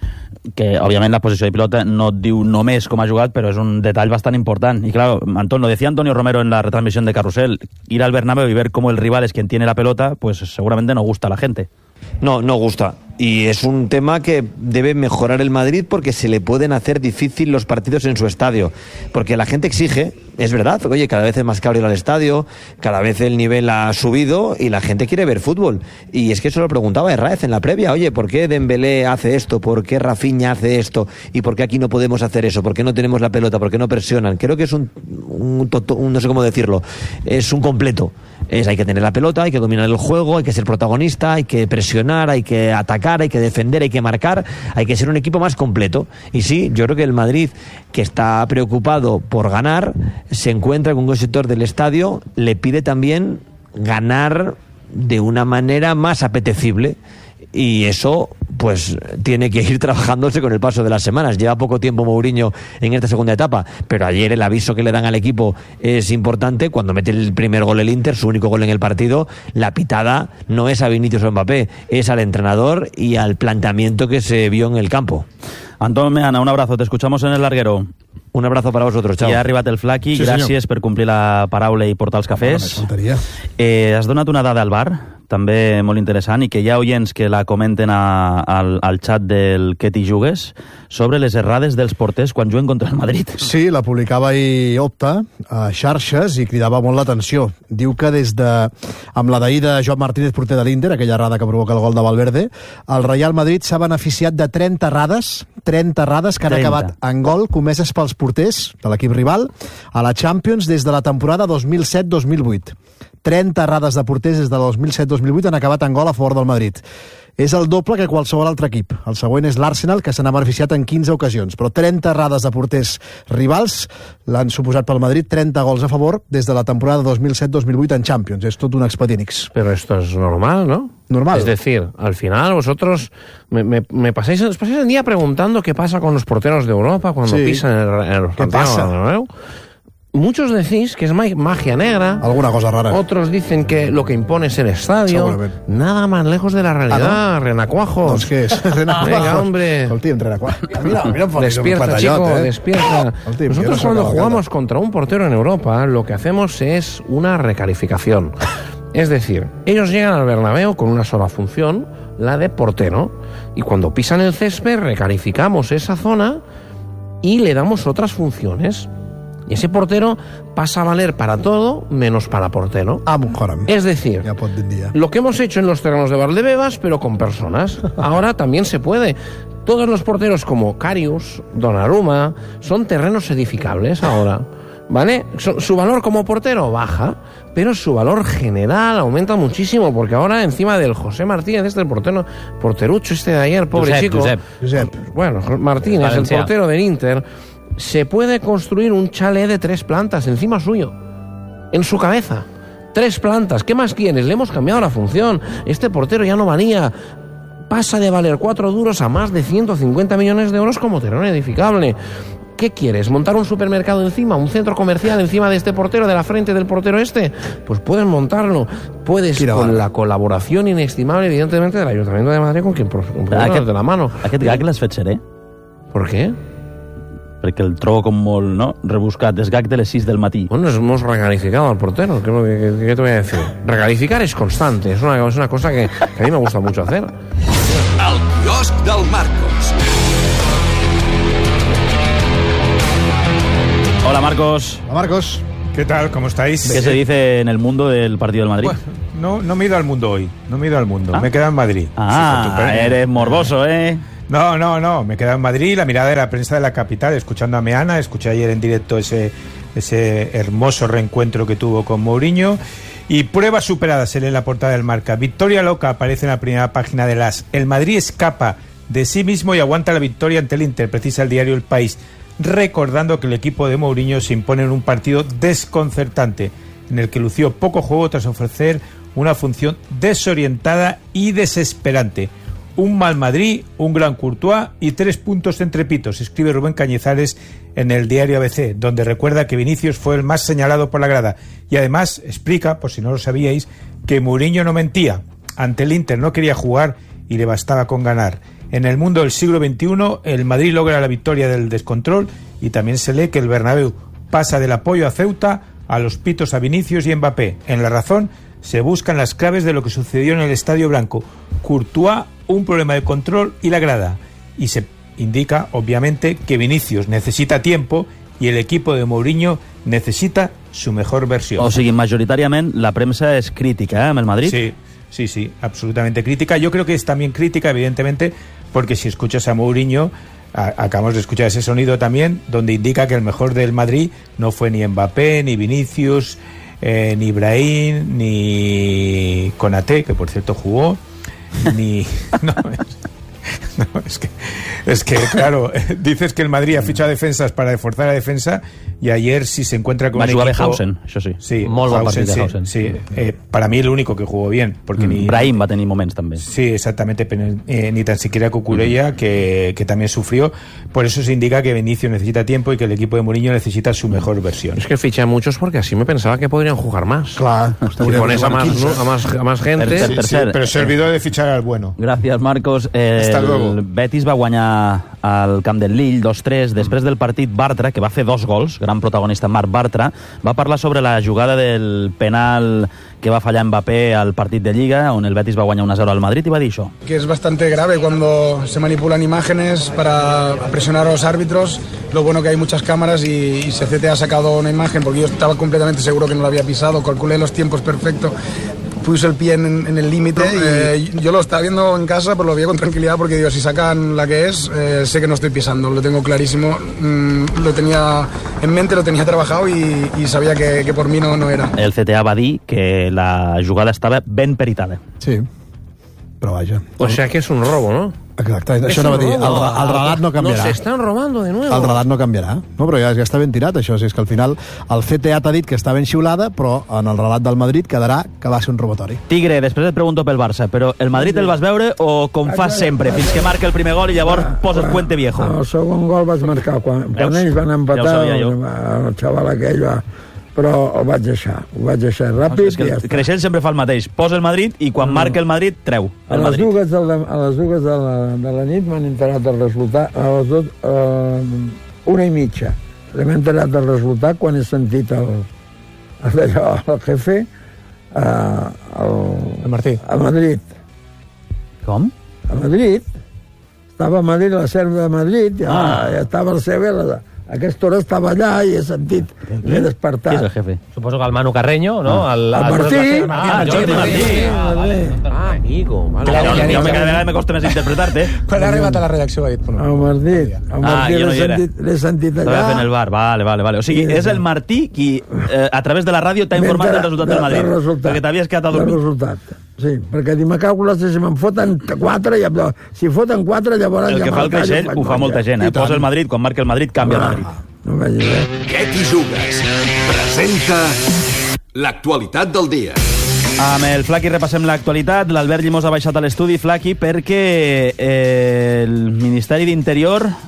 [SPEAKER 3] Que òbviament la posició de pilota no et diu només com ha jugat, però és un detall bastant important. Y claro, Antón, lo decía Antonio Romero en la retransmisión de Carrusel, ir al Bernabéu y ver cómo el rival es quien tiene la pelota, pues seguramente no gusta a la gente.
[SPEAKER 5] No, no gusta. Y es un tema que debe mejorar el Madrid, porque se le pueden hacer difícil los partidos en su estadio. Porque la gente exige, es verdad, oye, cada vez es más caro ir al estadio, cada vez el nivel ha subido y la gente quiere ver fútbol. Y es que eso lo preguntaba Herráez en la previa, oye, ¿por qué Dembélé hace esto? ¿Por qué Rafinha hace esto? ¿Y por qué aquí no podemos hacer eso? ¿Por qué no tenemos la pelota? ¿Por qué no presionan? Creo que es un, un, un no sé cómo decirlo, es un completo. Es, hay que tener la pelota, hay que dominar el juego, hay que ser protagonista, hay que presionar, hay que atacar, hay que defender, hay que marcar, hay que ser un equipo más completo. Y sí, yo creo que el Madrid, que está preocupado por ganar, se encuentra con un sector del estadio, le pide también ganar de una manera más apetecible. Y eso, pues, tiene que ir trabajándose con el paso de las semanas. Lleva poco tiempo Mourinho en esta segunda etapa, pero ayer el aviso que le dan al equipo es importante. Cuando mete el primer gol el Inter, su único gol en el partido, la pitada no es a Vinicius o Mbappé, es al entrenador y al planteamiento que se vio en el campo.
[SPEAKER 3] Antón Meana, un abrazo, te escuchamos en el larguero.
[SPEAKER 5] Un abrazo para vosotros, chao.
[SPEAKER 3] Ja ha arribat el Flaqui, sí, gràcies senyor. per complir la paraula i portar els cafès.
[SPEAKER 2] No,
[SPEAKER 3] eh, has donat una dada al bar, també molt interessant, i que hi ha oients que la comenten a, al, al xat del Que t'hi jugues, sobre les errades dels porters quan juguen contra el Madrid.
[SPEAKER 2] Sí, la publicava ahir Opta a xarxes i cridava molt l'atenció. Diu que des de, amb la d'ahir de Joan Martínez, porter de l'Inter, aquella errada que provoca el gol de Valverde, el Real Madrid s'ha beneficiat de trenta errades, trenta errades que han trenta. acabat en gol comeses pels porters de l'equip rival a la Champions des de la temporada dos mil set dos mil vuit. trenta errades de porters des de dos mil set dos mil vuit han acabat en gol a favor del Madrid. És el doble que qualsevol altre equip. El següent és l'Arsenal, que se n'ha beneficiat en quinze ocasions. Però trenta errades de porters rivals l'han suposat pel Madrid trenta gols a favor des de la temporada dos mil set dos mil vuit en Champions. És tot un expedient X.
[SPEAKER 4] Pero esto es normal, ¿no?
[SPEAKER 2] Normal.
[SPEAKER 4] Es decir, al final vosotros me, me, me pasáis, os pasáis el día preguntando qué pasa con los porteros de Europa cuando
[SPEAKER 2] sí.
[SPEAKER 4] pisan el, el
[SPEAKER 2] ¿Qué pasa?
[SPEAKER 4] ¿no? Muchos decís que es magia negra.
[SPEAKER 2] Alguna cosa rara.
[SPEAKER 4] Otros dicen que lo que impone es el estadio. Nada más lejos de la realidad.
[SPEAKER 2] ¿Ah, no?
[SPEAKER 4] Renacuajos.
[SPEAKER 2] Doncs què és? Renacuajos.
[SPEAKER 4] Venga, hombre.
[SPEAKER 2] Escolti'm, Renacuajos. Mira, mira,
[SPEAKER 4] despierta, chico,
[SPEAKER 2] eh?
[SPEAKER 4] despierta.
[SPEAKER 2] Escolti'm,
[SPEAKER 4] Nosotros cuando jugamos contra un portero en Europa, lo que hacemos es una recalificación. Es decir, ellos llegan al Bernabéu con una sola función, la de portero. Y cuando pisan el césped, recalificamos esa zona y le damos otras funciones. Y ese portero pasa a valer para todo menos para portero. Es decir, lo que hemos hecho en los terrenos de Valdebebas, pero con personas. Ahora también se puede. Todos los porteros como Karius, Donnarumma, son terrenos edificables ahora. ¿Vale? Su, su valor como portero baja, pero su valor general aumenta muchísimo, porque ahora encima del José Martínez, este el portero, porterucho este de ayer, pobre
[SPEAKER 11] Josep,
[SPEAKER 4] chico.
[SPEAKER 11] Josep.
[SPEAKER 2] Josep.
[SPEAKER 4] Bueno, Martínez, Valencia. El portero del Inter, se puede construir un chalet de tres plantas encima suyo, en su cabeza. Tres plantas, ¿qué más quieres? Le hemos cambiado la función. Este portero ya no valía. Pasa de valer cuatro duros a más de ciento cincuenta millones de euros como terreno edificable. ¿Qué quieres? ¿Montar un supermercado encima? ¿Un centro comercial encima de este portero, de la frente del portero este? Pues puedes montarlo. Puedes,
[SPEAKER 2] Quina
[SPEAKER 4] con
[SPEAKER 2] bona.
[SPEAKER 4] la col·laboració inestimable, evidentemente, del Ayuntamiento de Madrid, con quien por, con
[SPEAKER 3] Aquest-
[SPEAKER 4] aquest, de la mano.
[SPEAKER 3] Aquest gag l'has fet seré?
[SPEAKER 4] ¿Por qué?
[SPEAKER 3] Perquè el trobo com molt, no?, rebuscat. És gag de les sis del matí.
[SPEAKER 4] Bueno, hemos recalificado al portero. ¿Qué, qué, qué te voy a decir? Recalificar es constante. Es una, es una cosa que, que a mí me gusta mucho hacer.
[SPEAKER 6] El quiosc del Marcos.
[SPEAKER 3] Hola, Marcos.
[SPEAKER 2] Hola, Marcos.
[SPEAKER 14] ¿Qué tal? ¿Cómo estáis?
[SPEAKER 3] ¿Qué se dice en el mundo del partido del Madrid?
[SPEAKER 14] Bueno, no, no me he ido al mundo hoy. No me he ido al mundo.
[SPEAKER 3] ¿Ah?
[SPEAKER 14] Me he quedado en Madrid.
[SPEAKER 3] Ah,
[SPEAKER 14] Sí, con tu pe-
[SPEAKER 3] eres morboso, ¿eh?
[SPEAKER 14] No, no, no. Me he quedado en Madrid. La mirada de la prensa de la capital, escuchando a Meana. Escuché ayer en directo ese, ese hermoso reencuentro que tuvo con Mourinho. Y prueba superada, se lee en la portada del Marca. Victoria loca aparece en la primera página de las. El Madrid escapa de sí mismo y aguanta la victoria ante el Inter, precisa el diario El País, recordando que el equipo de Mourinho se impone en un partido desconcertante, en el que lució poco juego tras ofrecer una función desorientada y desesperante. Un mal Madrid, un gran Courtois y tres puntos entre pitos, escribe Rubén Cañizares en el diario A B C, donde recuerda que Vinicius fue el más señalado por la grada y además explica, por si no lo sabíais, que Mourinho no mentía. Ante el Inter no quería jugar y le bastaba con ganar. En el mundo del siglo veintiuno, el Madrid logra la victoria del descontrol y también se lee que el Bernabéu pasa del apoyo a Ceuta a los pitos a Vinicius y Mbappé. En La Razón se buscan las claves de lo que sucedió en el Estadio Blanco. Courtois, un problema de control y la grada. Y se indica, obviamente, que Vinicius necesita tiempo y el equipo de Mourinho necesita su mejor versión.
[SPEAKER 3] O sigui, majoritàriament la premsa és crítica, eh, amb el Madrid?
[SPEAKER 14] Sí, sí, sí, absolutamente crítica. Yo creo que es también crítica, evidentemente, porque si escuchas a Mourinho, a, acabamos de escuchar ese sonido también, donde indica que el mejor del Madrid no fue ni Mbappé, ni Vinicius, eh, ni Brahim, ni Konaté, que por cierto jugó, ni... No, es, no, es que, es que, claro, dices que el Madrid ha fichado defensas para reforzar la defensa y ayer si se encuentra con
[SPEAKER 3] Va
[SPEAKER 14] un
[SPEAKER 3] jugar
[SPEAKER 14] equipo...
[SPEAKER 3] Hausen, això sí.
[SPEAKER 14] Sí,
[SPEAKER 11] Molt bon
[SPEAKER 14] Hausen,
[SPEAKER 11] partit de
[SPEAKER 14] sí,
[SPEAKER 11] Hausen.
[SPEAKER 14] sí. Eh, para mí el único que jugó bien, porque
[SPEAKER 3] Mm,
[SPEAKER 14] ni...
[SPEAKER 3] Brahim va tenir moments també.
[SPEAKER 14] Sí, exactamente, pero, eh, ni tan siquiera Cucurella, mm. que, que también sufrió. Por eso se indica que Vinicius necesita tiempo y que el equipo de Mourinho necesita su mejor versión.
[SPEAKER 4] Es que fiché a muchos porque así me pensaba que podrían jugar más.
[SPEAKER 2] Clar.
[SPEAKER 4] Si pones a más, ¿no? a más, a más gente...
[SPEAKER 3] Per-
[SPEAKER 14] Sí,
[SPEAKER 3] per
[SPEAKER 14] sí,
[SPEAKER 3] cert,
[SPEAKER 14] pero se olvidó de fichar al bueno.
[SPEAKER 3] Gràcies, Marcos. Eh,
[SPEAKER 14] Hasta luego.
[SPEAKER 3] El Betis va guanyar al camp del Lille dos tres. Després del partit, Bartra, que va fer dos gols, gran protagonista Marc Bartra, va parlar sobre la jugada del penal que va fallar Mbappé al partit de Lliga, on el Betis va guanyar uno a cero al Madrid, i va dir això.
[SPEAKER 15] Que es bastante grave cuando se manipulan imágenes para presionar a los árbitros. Lo bueno que hay muchas cámaras y, y C C T ha sacado una imagen porque yo estaba completamente seguro que no lo había pisado, calculé los tiempos perfectos, puse el pie en, en el límite y eh, yo lo estaba viendo en casa, pero lo veía con tranquilidad porque digo, si sacan la que es, eh, sé que no estoy pisando, lo tengo clarísimo, mm, lo tenía en mente, lo tenía trabajado y, y sabía que, que por mí no, no era.
[SPEAKER 3] El C T A va dir que la jugada estava ben peritada.
[SPEAKER 2] Sí, però vaja.
[SPEAKER 4] O sea que es un robo, ¿no?
[SPEAKER 2] Exacte,
[SPEAKER 4] Es
[SPEAKER 2] això no va
[SPEAKER 4] un
[SPEAKER 2] dir. El,
[SPEAKER 4] robo.
[SPEAKER 2] el relat no canviarà.
[SPEAKER 4] Nos están robando de nuevo.
[SPEAKER 2] El relat no canviarà. No, però ja, ja està ben tirat, això. Si és que al final el C T A t'ha dit que està ben xiulada, però en el relat del Madrid quedarà que va ser un robatori.
[SPEAKER 3] Tigre, després et pregunto pel Barça, però el Madrid el vas veure o com fas sempre, fins que marca el primer gol i llavors poses puente viejo?
[SPEAKER 16] El segon gol vaig marcar quan, quan
[SPEAKER 3] Veus?
[SPEAKER 16] ells van
[SPEAKER 3] Ja ho
[SPEAKER 16] empatar,
[SPEAKER 3] sabia jo.
[SPEAKER 16] el, el xaval aquell va... Però ho vaig deixar, ho vaig deixar ràpid.
[SPEAKER 3] És que
[SPEAKER 16] i ja
[SPEAKER 3] el
[SPEAKER 16] està.
[SPEAKER 3] Creixell sempre fa el mateix, posa el Madrid i quan marca el Madrid, treu
[SPEAKER 16] A
[SPEAKER 3] el
[SPEAKER 16] les
[SPEAKER 3] Madrid.
[SPEAKER 16] dues de la, a les dues de la, de la nit m'han enterat el resultat, a les dos, eh, una i mitja. M'he enterat del resultat quan he sentit el, el, d'allò, el jefe, eh, el,
[SPEAKER 14] El Martí.
[SPEAKER 16] a Madrid.
[SPEAKER 3] Com?
[SPEAKER 16] A Madrid. Estava a Madrid, la serva de Madrid, ja,
[SPEAKER 3] Ah.
[SPEAKER 16] ja estava el C B, la, a aquesta hora estava allà i he sentit, l'he despertat.
[SPEAKER 3] Qui és el jefe?
[SPEAKER 11] Suposo que el Manu Carreño, no?
[SPEAKER 16] El Martí.
[SPEAKER 11] Ah, el Jordi Martí.
[SPEAKER 4] Ah, amigo. Vale.
[SPEAKER 3] Clar,
[SPEAKER 4] Vale.
[SPEAKER 3] jo, jo, cada vegada me costa més interpretar-te.
[SPEAKER 15] Quan ha arribat a la redacció ha dit...
[SPEAKER 16] El Martí, el
[SPEAKER 3] Ah,
[SPEAKER 16] Martí
[SPEAKER 3] jo no hi
[SPEAKER 16] l'he
[SPEAKER 3] era.
[SPEAKER 16] sentit, l'he sentit
[SPEAKER 3] Estava
[SPEAKER 16] allà.
[SPEAKER 3] fent el bar, vale, vale, vale. O sigui,
[SPEAKER 16] Sí,
[SPEAKER 3] és
[SPEAKER 16] sí.
[SPEAKER 3] el Martí qui, eh, a través de la ràdio, t'ha informat del resultat del Madrid.
[SPEAKER 16] Del resultat.
[SPEAKER 3] Perquè t'havies quedat a
[SPEAKER 16] Del
[SPEAKER 3] dormir.
[SPEAKER 16] resultat. Sí, perquè dic, me cago en si me'n foten quatre, ja, si foten quatre, llavors...
[SPEAKER 3] El
[SPEAKER 16] ja
[SPEAKER 3] que fa el
[SPEAKER 16] marcar,
[SPEAKER 3] Creixell
[SPEAKER 16] ja
[SPEAKER 3] ho fa molta gent, eh? Posa el Madrid, quan marca el Madrid, canvia el Madrid.
[SPEAKER 16] No vaig res.
[SPEAKER 6] Què t'hi jugues? Presenta l'actualitat del dia.
[SPEAKER 3] Amb el Flaqui repassem l'actualitat. L'Albert Llimós ha baixat a l'estudi, Flaqui, perquè eh, el Ministeri d'Interior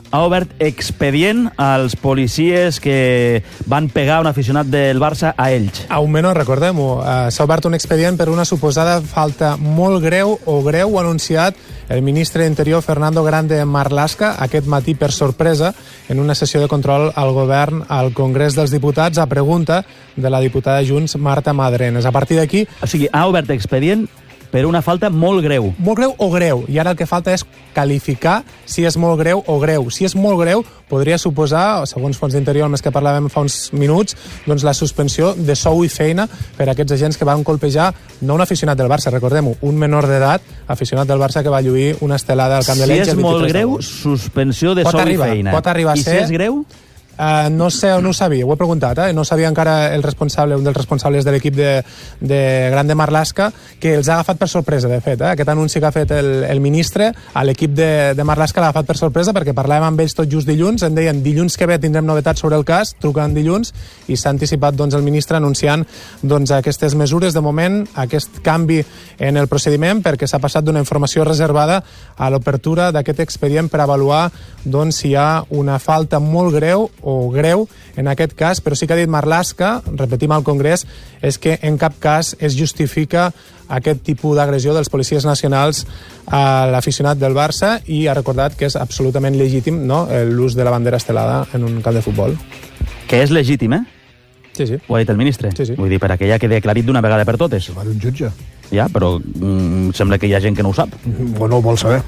[SPEAKER 3] ha obert expedient als policies que van pegar un aficionat del Barça a Elx.
[SPEAKER 17] A un menor, recordem-ho. Uh, S'ha obert un expedient per una suposada falta molt greu o greu, ho ha anunciat el ministre d'Interior Fernando Grande Marlaska aquest matí per sorpresa en una sessió de control al govern al Congrés dels Diputats a pregunta de la diputada Junts Marta Madrenes. A partir d'aquí...
[SPEAKER 3] O sigui, ha obert expedient per una falta molt greu.
[SPEAKER 17] Molt greu o greu. I ara el que falta és qualificar si és molt greu o greu. Si és molt greu, podria suposar, segons Fons d'Interior, el més que parlàvem fa uns minuts, doncs la suspensió de sou i feina per a aquests agents que van colpejar no un aficionat del Barça, recordem-ho, un menor d'edat, aficionat del Barça que va lluir una estelada al camp de l'Elx.
[SPEAKER 3] Si és molt greu, suspensió de sou i feina.
[SPEAKER 17] Pot arribar a ser...
[SPEAKER 3] I si és greu...
[SPEAKER 17] Uh, no sé, no ho sabia, ho he preguntat, eh? No sabia encara el responsable, un dels responsables de l'equip de, de Grande Marlaska, que els ha agafat per sorpresa, de fet, eh? Aquest anunci que ha fet el, el ministre a l'equip de, de Marlaska l'ha agafat per sorpresa perquè parlàvem amb ells tot just dilluns, em deien dilluns que ve tindrem novetats sobre el cas, trucant dilluns, i s'ha anticipat doncs, el ministre anunciant doncs, aquestes mesures. De moment, aquest canvi en el procediment, perquè s'ha passat d'una informació reservada a l'obertura d'aquest expedient per avaluar doncs, si hi ha una falta molt greu o greu en aquest cas, però sí que ha dit Marlaska, repetim al Congrés, és que en cap cas es justifica aquest tipus d'agressió dels policies nacionals a l'aficionat del Barça i ha recordat que és absolutament legítim, no?, l'ús de la bandera estelada en un camp de futbol.
[SPEAKER 3] Que és legítim, eh?
[SPEAKER 17] Sí, sí.
[SPEAKER 3] Ho ha dit el ministre?
[SPEAKER 17] Sí, sí.
[SPEAKER 3] Vull dir, per a que ja quedi aclarit d'una vegada per totes.
[SPEAKER 2] Va d'un jutge.
[SPEAKER 3] Ja, però mm, sembla que hi ha gent que no ho sap.
[SPEAKER 2] Bueno, ho vol saber.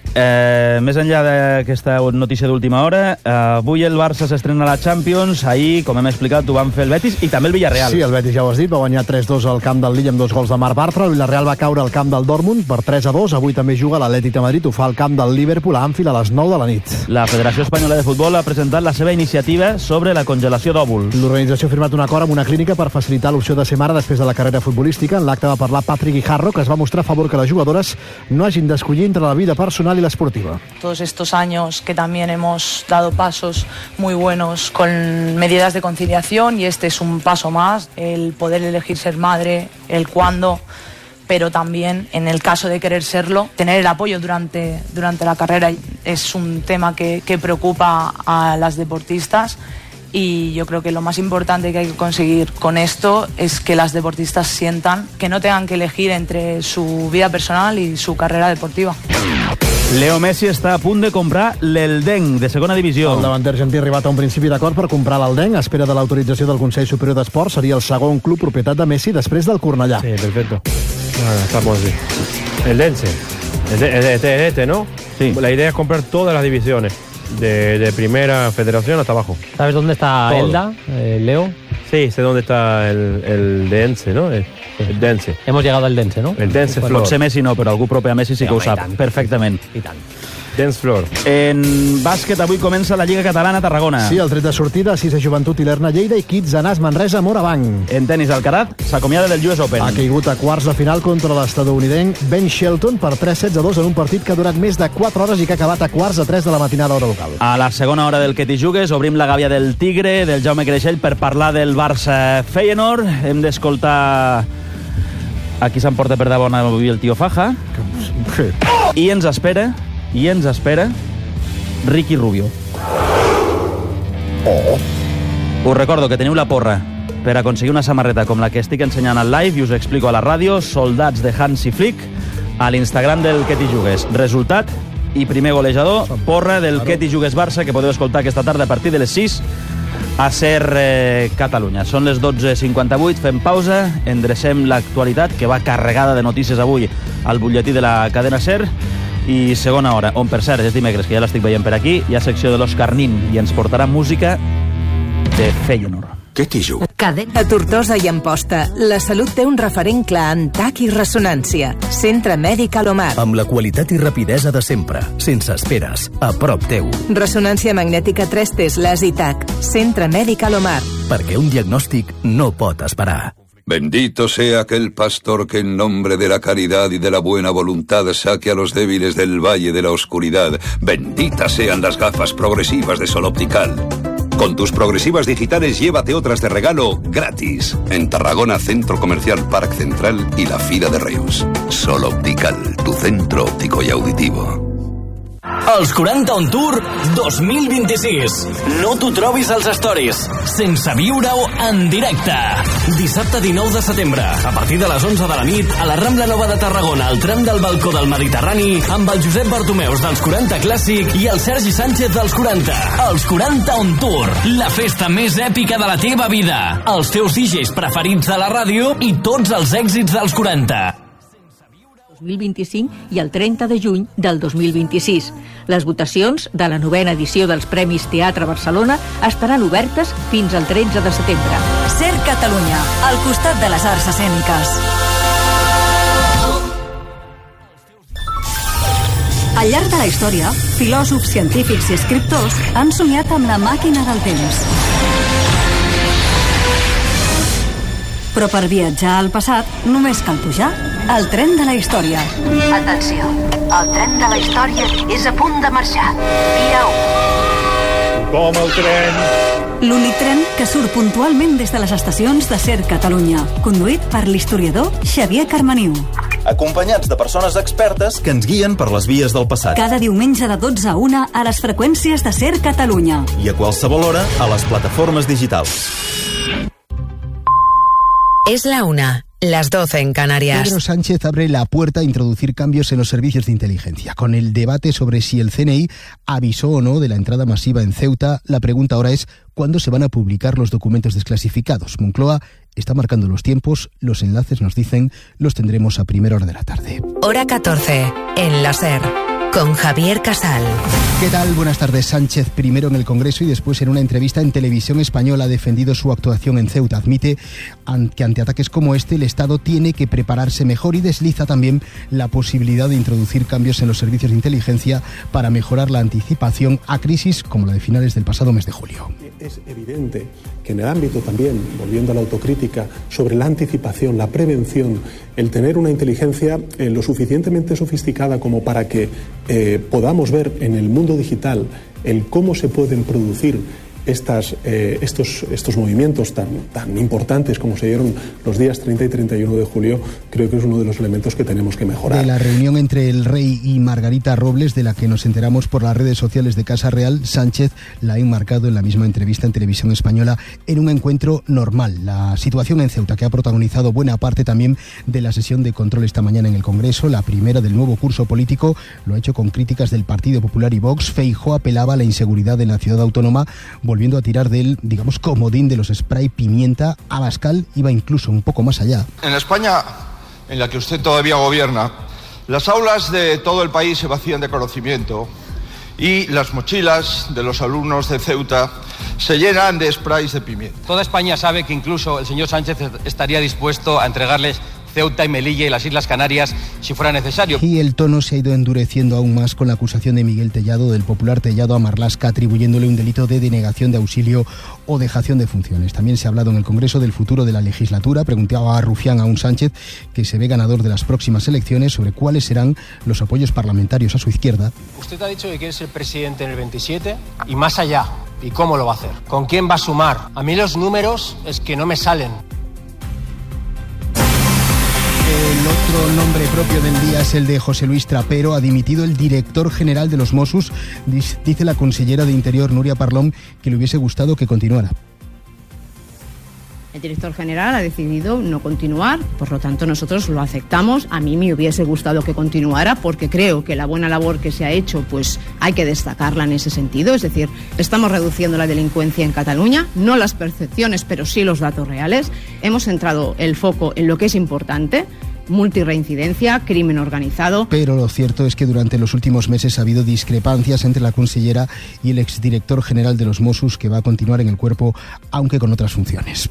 [SPEAKER 3] Eh, més enllà d'aquesta notícia d'última hora, eh, avui el Barça s'estrena a la Champions. Ahir, com hem explicat, ho van fer el Betis i també el Villarreal.
[SPEAKER 2] Sí, el Betis ja ho has dit, va guanyar tres dos al camp del Lille amb dos gols de Marc Bartra. El Villarreal va caure al camp del Dortmund per tres a dos. Avui també juga l'Atlètic de Madrid, ho fa al camp del Liverpool a Anfield a les nou de la nit.
[SPEAKER 3] La Federació Espanyola de Futbol ha presentat la seva iniciativa sobre la congelació d'òvuls.
[SPEAKER 2] L'organització ha firmat un acord amb una clínica per facilitar l'opció de ser mare després de la carrera futbolística. En l'acte va parlar Patrick Guijarro, que es va mostrar a favor que les jugadores no hagin d'escollir entre la vida personal i l'esportiva.
[SPEAKER 18] Todos estos años que también hemos dado pasos muy buenos con medidas de conciliación y este es un paso más, el poder elegir ser madre, el cuándo, pero también en el caso de querer serlo, tener el apoyo durante, durante la carrera es un tema que, que preocupa a las deportistas. Y yo creo que lo más importante que hay que conseguir con esto es que las deportistas sientan que no tengan que elegir entre su vida personal y su carrera deportiva.
[SPEAKER 3] Leo Messi està a punt de comprar l'Eldenc, de segona divisió.
[SPEAKER 2] El davanter argentí ha arribat a un principi d'acord per comprar l'Eldenc. A espera de l'autorització del Consell Superior d'Esports, seria el segon club propietat de Messi després del Cornellà.
[SPEAKER 4] Sí, perfecto. Bueno, estamos así. El Dense. Este, este, ¿no?
[SPEAKER 3] Sí.
[SPEAKER 4] La idea es comprar todas las divisiones. De, de primera federación hasta abajo.
[SPEAKER 11] ¿Sabes dónde está
[SPEAKER 4] Todo.
[SPEAKER 11] Elda, eh, Leo?
[SPEAKER 4] Sí, sé dónde está el, el Dense, ¿no? El, el Dense.
[SPEAKER 11] Hemos llegado al Dense, ¿no?
[SPEAKER 4] El Dense Flor.
[SPEAKER 3] Potser Messi no, però algú proper a Messi sí que
[SPEAKER 11] Sí,
[SPEAKER 3] ho
[SPEAKER 11] home, i
[SPEAKER 3] sap
[SPEAKER 11] tant.
[SPEAKER 3] perfectament.
[SPEAKER 11] I tant.
[SPEAKER 4] Dance Floor.
[SPEAKER 3] En bàsquet avui comença la Lliga Catalana a Tarragona.
[SPEAKER 2] Sí, el tret de sortida, sis a Joventut i l'Erna Lleida i Kids Anàs Manresa Morabanc.
[SPEAKER 3] En tenis, Alcaraz s'acomiada del U S Open.
[SPEAKER 2] Ha caigut a quarts de final contra l'estadounidenc Ben Shelton per tres sets a dos en un partit que ha durat més de quatre hores i que ha acabat a quarts de tres de la matinada hora local.
[SPEAKER 3] A la segona hora del Que t'hi jugues obrim la gàbia del Tigre, del Jaume Creixell, per parlar del Barça Feyenoord. Hem d'escoltar a qui s'emporta per davant avui el tio Faja. I ens espera, i ens espera Ricky Rubio.
[SPEAKER 2] Oh.
[SPEAKER 3] Us recordo que teniu la porra per aconseguir una samarreta com la que estic ensenyant al live i us explico a la ràdio, soldats de Hansi Flick, a l'Instagram del Que t'hi jugues. Resultat i primer golejador, porra del Que t'hi jugues Barça, que podeu escoltar aquesta tarda a partir de les sis a Ser eh, Catalunya. Són les dotze cinquanta-vuit, fem pausa, endrecem l'actualitat, que va carregada de notícies avui al butlletí de la cadena Ser, i segona hora, on per cert és dimecres, que ja l'estic veient per aquí, hi ha secció de l'Òscar Nin i ens portarà música de Feyenoord.
[SPEAKER 6] Què t'hi jugues?
[SPEAKER 19] A Tortosa i Amposta, la salut té un referent clar en tac i ressonància. Centre Mèdic Alomar.
[SPEAKER 20] Amb la qualitat i rapidesa de sempre, sense esperes, a prop teu.
[SPEAKER 19] Resonància magnètica tres Teslas i tac. Centre Mèdic Alomar.
[SPEAKER 20] Perquè un diagnòstic no pot esperar.
[SPEAKER 21] Bendito sea aquel pastor que en nombre de la caridad y de la buena voluntad saque a los débiles del valle de la oscuridad. Benditas sean las gafas progresivas de Sol Optical. Con tus progresivas digitales llévate otras de regalo gratis. En Tarragona, Centro Comercial Parc Central y la Fira de Reus. Sol Optical, tu centro óptico y auditivo.
[SPEAKER 1] Els quaranta On Tour dos mil vint-i-sis. No t'ho trobis als stories, sense viure-ho en directe. Dissabte dinou de setembre, a partir de les onze de la nit, a la Rambla Nova de Tarragona, al tram del balcó del Mediterrani, amb el Josep Bartomeus dels quaranta Clàssic i el Sergi Sánchez dels quaranta. Els quaranta On Tour, la festa més èpica de la teva vida. Els teus D Js preferits de la ràdio i tots els èxits dels quaranta.
[SPEAKER 22] dos mil vint-i-cinc i el trenta de juny del dos mil vint-i-sis. Les votacions de la novena edició dels Premis Teatre Barcelona estaran obertes fins al tretze de setembre.
[SPEAKER 23] Ser Catalunya, al costat de les arts escèniques. Al llarg de la història, filòsofs, científics i escriptors han somiat amb la màquina del temps. Però per viatjar al passat només cal pujar al tren de la història.
[SPEAKER 19] Atenció, el tren de la història és a punt de marxar. Via u.
[SPEAKER 14] Com el tren.
[SPEAKER 23] L'únic tren que surt puntualment des de les estacions de Ser Catalunya, conduït per l'historiador Xavier Carmaniu.
[SPEAKER 24] Acompanyats de persones expertes que ens guien per les vies del passat.
[SPEAKER 23] Cada diumenge de dotze a una a les freqüències de Ser Catalunya.
[SPEAKER 24] I a qualsevol hora a les plataformes digitals.
[SPEAKER 25] Es la una, las doce en Canarias.
[SPEAKER 26] Pedro Sánchez abre la puerta a introducir cambios en los servicios de inteligencia. Con el debate sobre si el C N I avisó o no de la entrada masiva en Ceuta, la pregunta ahora es ¿cuándo se van a publicar los documentos desclasificados? Moncloa está marcando los tiempos, los enlaces nos dicen, los tendremos a primera hora de la tarde.
[SPEAKER 25] Hora catorce, en la Ser, con Javier Casal.
[SPEAKER 26] ¿Qué tal? Buenas tardes. Sánchez, primero en el Congreso y después en una entrevista en Televisión Española, ha defendido su actuación en Ceuta. Admite que ante ataques como este el Estado tiene que prepararse mejor y desliza también la posibilidad de introducir cambios en los servicios de inteligencia para mejorar la anticipación a crisis como la de finales del pasado mes de julio.
[SPEAKER 27] Es evidente que en el ámbito también, volviendo a la autocrítica, sobre la anticipación, la prevención, el tener una inteligencia eh, lo suficientemente sofisticada como para que eh, podamos ver en el mundo digital el cómo se pueden producir Estas, eh, estos, estos movimientos tan, tan importantes como se dieron los días treinta y treinta y uno de julio, creo que es uno de los elementos que tenemos que mejorar.
[SPEAKER 26] De la reunión entre el rey y Margarita Robles, de la que nos enteramos por las redes sociales de Casa Real, Sánchez la ha enmarcado en la misma entrevista en Televisión Española en un encuentro normal. La situación en Ceuta, que ha protagonizado buena parte también de la sesión de control esta mañana en el Congreso, la primera del nuevo curso político, lo ha hecho con críticas del Partido Popular y Vox. Feijóo apelaba a la inseguridad en la ciudad autónoma, volviendo a tirar del, digamos, comodín de los spray pimienta. Abascal iba incluso un poco más allá.
[SPEAKER 28] En la España en la que usted todavía gobierna, las aulas de todo el país se vacían de conocimiento y las mochilas de los alumnos de Ceuta se llenan de sprays de pimienta.
[SPEAKER 29] Toda España sabe que incluso el señor Sánchez estaría dispuesto a entregarles Ceuta y Melilla y las Islas Canarias si fuera necesario.
[SPEAKER 26] Y el tono se ha ido endureciendo aún más con la acusación de Miguel Tellado, del popular Tellado, a Marlaska, atribuyéndole un delito de denegación de auxilio o dejación de funciones. También se ha hablado en el Congreso del futuro de la legislatura. Preguntaba a Rufián a un Sánchez, que se ve ganador de las próximas elecciones, sobre cuáles serán los apoyos parlamentarios a su izquierda.
[SPEAKER 29] Usted ha dicho que quiere ser presidente en el veintisiete y más allá. ¿Y cómo lo va a hacer? ¿Con quién va a sumar? A mí los números es que no me salen.
[SPEAKER 26] El otro nombre propio del día es el de José Luis Trapero. Ha dimitido el director general de los Mossos. Dice la consellera de Interior, Núria Parlon, que le hubiese gustado que continuara.
[SPEAKER 30] El director general ha decidido no continuar, por lo tanto nosotros lo aceptamos. A mí me hubiese gustado que continuara porque creo que la buena labor que se ha hecho pues hay que destacarla en ese sentido. Es decir, estamos reduciendo la delincuencia en Cataluña, no las percepciones pero sí los datos reales. Hemos centrado el foco en lo que es importante: multirreincidencia, crimen organizado.
[SPEAKER 26] Pero lo cierto es que durante los últimos meses ha habido discrepancias entre la consellera y el exdirector general de los Mossos, que va a continuar en el cuerpo aunque con otras funciones.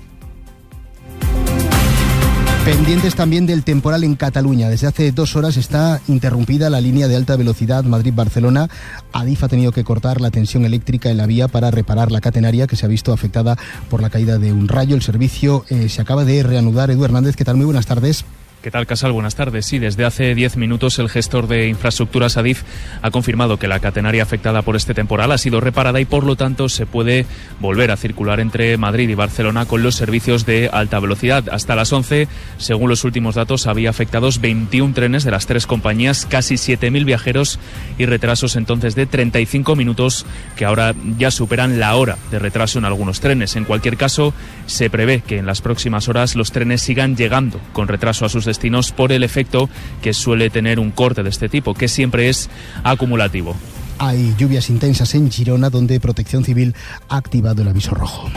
[SPEAKER 26] Pendientes también del temporal en Cataluña. Desde hace dos horas está interrumpida la línea de alta velocidad Madrid-Barcelona. Adif ha tenido que cortar la tensión eléctrica en la vía para reparar la catenaria, que se ha visto afectada por la caída de un rayo. El servicio eh, se acaba de reanudar. Edu Hernández, ¿qué tal? Muy buenas tardes.
[SPEAKER 5] ¿Qué tal, Casal? Buenas tardes. Sí, desde hace diez minutos el gestor de infraestructuras Adif ha confirmado que la catenaria afectada por este temporal ha sido reparada y por lo tanto se puede volver a circular entre Madrid y Barcelona con los servicios de alta velocidad. Hasta las once, según los últimos datos, había afectados veintiún trenes de las tres compañías, casi siete mil viajeros y retrasos entonces de treinta y cinco minutos que ahora ya superan la hora de retraso en algunos trenes. En cualquier caso, se prevé que en las próximas horas los trenes sigan llegando con retraso a sus destinos por el efecto que suele tener un corte de este tipo, que siempre es acumulativo.
[SPEAKER 26] Hay lluvias intensas en Girona, donde Protección Civil ha activado el aviso rojo.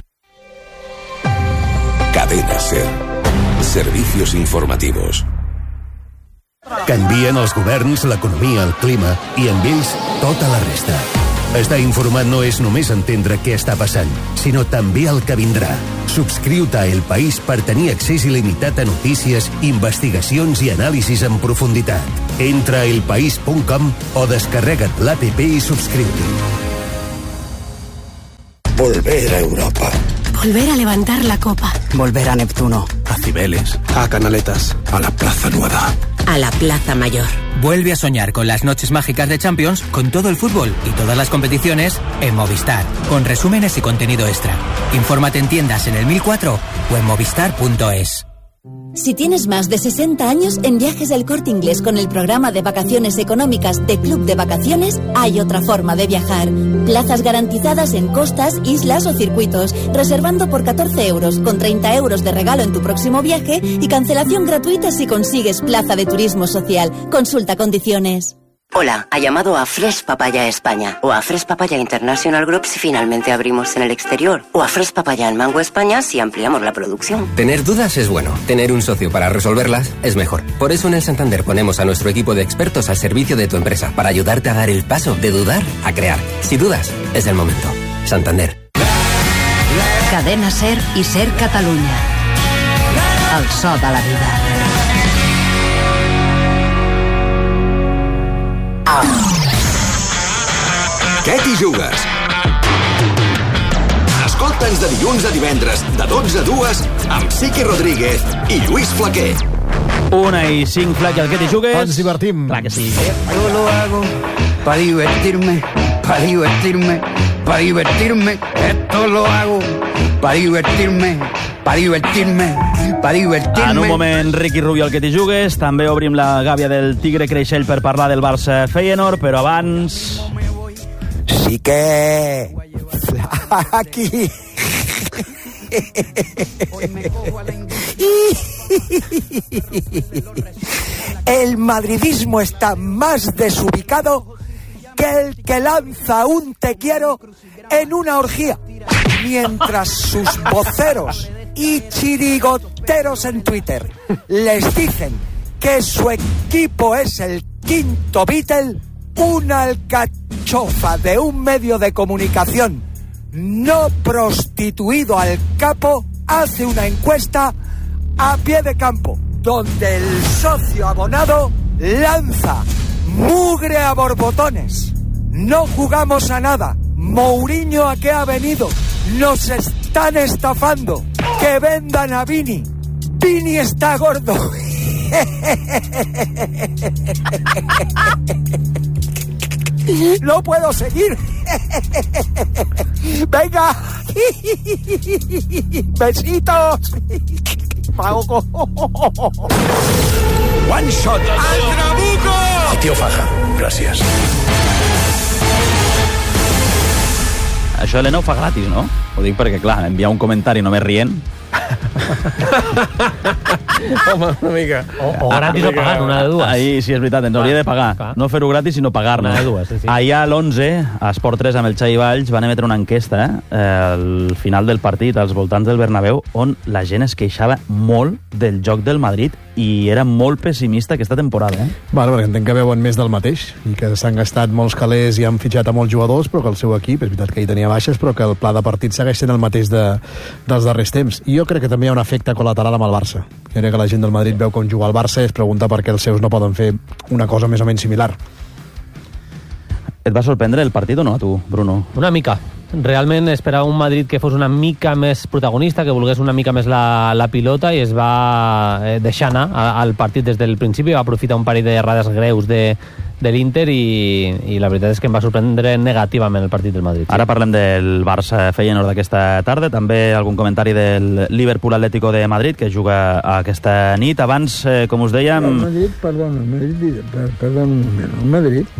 [SPEAKER 7] Cadena SER. Servicios informativos.
[SPEAKER 20] Canvien els governs, l'economia, el clima i amb ells tota la resta. Estar informat no és només entendre què està passant, sinó també el que vindrà. Subscriu-te a El País per tenir accés il·limitat a notícies, investigacions i anàlisis en profunditat. Entra a elpaís punt com o descarrega't l'app i subscriu-t'hi.
[SPEAKER 7] Volver a Europa.
[SPEAKER 8] Volver a levantar la copa.
[SPEAKER 9] Volver a Neptuno.
[SPEAKER 7] A Cibeles. A Canaletas. A la Plaza Nueva.
[SPEAKER 25] A la Plaza Mayor.
[SPEAKER 9] Vuelve a soñar con las noches mágicas de Champions, con todo el fútbol y todas las competiciones en Movistar, con resúmenes y contenido extra. Infórmate en tiendas en el mil cuatro o en movistar punto es.
[SPEAKER 10] Si tienes más de sesenta años, en Viajes del Corte Inglés con el programa de vacaciones económicas de Club de Vacaciones, hay otra forma de viajar. Plazas garantizadas en costas, islas o circuitos, reservando por catorce euros, con treinta euros de regalo en tu próximo viaje y cancelación gratuita si consigues plaza de turismo social. Consulta condiciones.
[SPEAKER 25] Hola, ha llamado a Fresh Papaya España o a Fresh Papaya International Group si finalmente abrimos en el exterior o a Fresh Papaya en Mango España si ampliamos la producción.
[SPEAKER 9] Tener dudas es bueno, tener un socio para resolverlas es mejor. Por eso en el Santander ponemos a nuestro equipo de expertos al servicio de tu empresa para ayudarte a dar el paso de dudar a crear. Si dudas, es el momento. Santander.
[SPEAKER 25] Cadena SER i SER Catalunya. El so de la vida.
[SPEAKER 6] Què t'hi jugues? Escolta'ns de dilluns a divendres, de dotze a dues, amb Siqui Rodríguez i Lluís Flaquer.
[SPEAKER 3] Una i cinc, Flaquer, el que t'hi jugues?
[SPEAKER 2] Ens divertim.
[SPEAKER 3] Clar que sí.
[SPEAKER 9] Yo lo hago para divertirme, para divertirme, para divertirme. Esto lo hago para divertirme, para divertirme, para divertirme.
[SPEAKER 3] En un moment, Ricky Rubio, el que t'hi jugues. També obrim la gàbia del Tigre Creixell per parlar del Barça Feyenoord, però abans...
[SPEAKER 9] Sí que... Aquí... El madridismo está más desubicado que el que lanza un te quiero en una orgía, mientras sus voceros y chirigoteros en Twitter les dicen que su equipo es el quinto Beatle. Una alcachofa de un medio de comunicación no prostituido al capo hace una encuesta a pie de campo, donde el socio abonado lanza mugre a borbotones. No jugamos a nada. Mourinho, ¿a qué ha venido? Nos están estafando. Que vendan a Vini. Vini está gordo. No puedo seguir. Venga. Besitos. Pago.
[SPEAKER 6] One shot.
[SPEAKER 9] ¡Al trabuco!
[SPEAKER 6] El tío Faja. Gràcies.
[SPEAKER 3] Això l'Enau fa gratis, no? Ho dic perquè, clar, enviar un comentari només rient...
[SPEAKER 4] Home, una mica.
[SPEAKER 11] O, o gratis o pagant, una de dues.
[SPEAKER 3] Ahí, sí, és veritat, ens hauria de pagar.
[SPEAKER 11] Clar.
[SPEAKER 3] No fer-ho gratis, sinó pagar-nos.
[SPEAKER 11] Una de dues, sí, sí.
[SPEAKER 3] Ahir a l'onze, a Esport tres, amb el Xavi Valls, van emetre una enquesta eh, al final del partit, als voltants del Bernabéu, on la gent es queixava molt del joc del Madrid i era molt pessimista aquesta temporada. Eh?
[SPEAKER 2] Bueno, perquè entenc que veuen més del mateix i que s'han gastat molts calés i han fitxat a molts jugadors, però que el seu equip, és veritat que hi tenia baixes, però que el pla de partit segueix sent el mateix de, dels darrers temps. I jo crec que també hi ha un efecte col·lateral amb el Barça. Jo crec que la gent del Madrid veu com juga el Barça i es pregunta per què els seus no poden fer una cosa més o menys similar.
[SPEAKER 3] Et va sorprendre el partit o no, a tu, Bruno?
[SPEAKER 11] Una mica. Realment esperava un Madrid que fos una mica més protagonista, que volgués una mica més la, la pilota, i es va eh, deixar anar al partit des del principi, va aprofitar un parell d'errades greus de, de l'Inter i, i la veritat és que em va sorprendre negativament el partit del Madrid. Sí.
[SPEAKER 3] Ara parlem del Barça Feyenoord d'aquesta tarda, també algun comentari del Liverpool Atlético de Madrid, que juga aquesta nit. Abans, eh, com us dèiem...
[SPEAKER 1] El Madrid, perdona, el Madrid, perdona un moment, el Madrid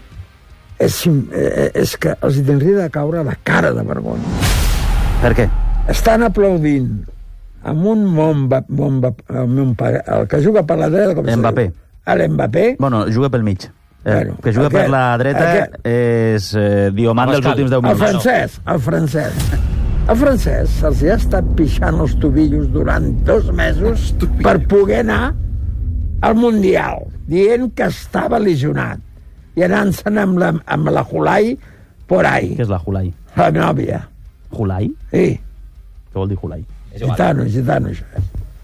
[SPEAKER 1] És, és que els hi tindria de caure la cara de vergonya.
[SPEAKER 3] Per què?
[SPEAKER 1] Estan aplaudint amb un bomba, bomba el, el que juga per la dreta, com
[SPEAKER 3] Mbappé.
[SPEAKER 1] L'Mbappé.
[SPEAKER 3] Bueno, juga pel mig.
[SPEAKER 1] Bueno,
[SPEAKER 3] que juga
[SPEAKER 1] aquest,
[SPEAKER 3] per la dreta aquest, és eh, diamant dels últims deu minuts.
[SPEAKER 1] El francès, el francès. El francès se'ls ha estat pixant els tobillos durant dos mesos per poder anar al Mundial, dient que estava lesionat. I anant-se'n amb la, amb la Julai por ahí.
[SPEAKER 3] Què és la Julai?
[SPEAKER 1] La nòvia.
[SPEAKER 3] Julai?
[SPEAKER 1] Sí.
[SPEAKER 3] Què vol dir Julai?
[SPEAKER 1] Gitano, gitano, això.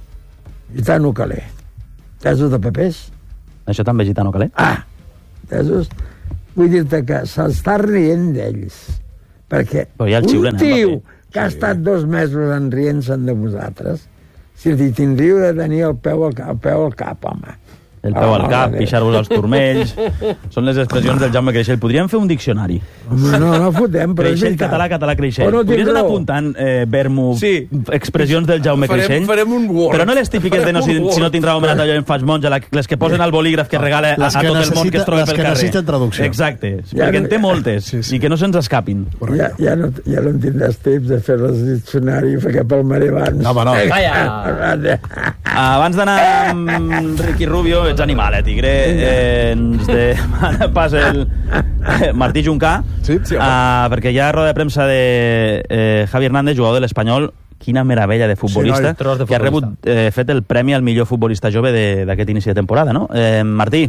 [SPEAKER 1] Gitano calé. Tesos de papers?
[SPEAKER 3] Això també gitano calé?
[SPEAKER 1] Ah, tesos. Vull dir-te que s'està rient d'ells. Perquè un
[SPEAKER 3] xiulen,
[SPEAKER 1] tio
[SPEAKER 3] eh,
[SPEAKER 1] que ha estat dos mesos enrient-se'n de vosaltres, si li tindríeu de tenir el peu al, el peu al cap, home.
[SPEAKER 3] El peu al cap, pixar-vos als turmells... Són les expressions del Jaume Creixell. Podríem fer un diccionari.
[SPEAKER 1] Home, no, no fotem, però
[SPEAKER 3] Creixell, català, català, Creixell.
[SPEAKER 1] no
[SPEAKER 3] Podries anar apuntant, eh, Vermo, sí. expressions del Jaume
[SPEAKER 4] farem,
[SPEAKER 3] Creixell?
[SPEAKER 4] Farem un Word.
[SPEAKER 3] Però no les típiques de no, si, si no tindrà homenat allò en faig monja, les que posen al bolígraf que regala a, a tot el món que es troba pel carrer. Les que necessiten traducció. Exacte, ja perquè no, en té moltes, sí, sí. I que no se'ns escapin.
[SPEAKER 1] Ja, ja, no, ja no en tindràs temps de fer el diccionari, perquè pel mare abans...
[SPEAKER 3] No, home, no. Abans d'anar amb Ricky Rubio, ets animal, eh, tigre? Eh, ens demana pas el eh, Martí Juncà, sí, sí, uh, perquè hi ha roda de premsa de eh, Javi Hernández, jugador de l'Espanyol. Quina meravella de futbolista, sí, no, de futbolista. Que ha rebut eh, fet el premi al millor futbolista jove d'aquest inici de temporada, ¿no? Eh, Martí.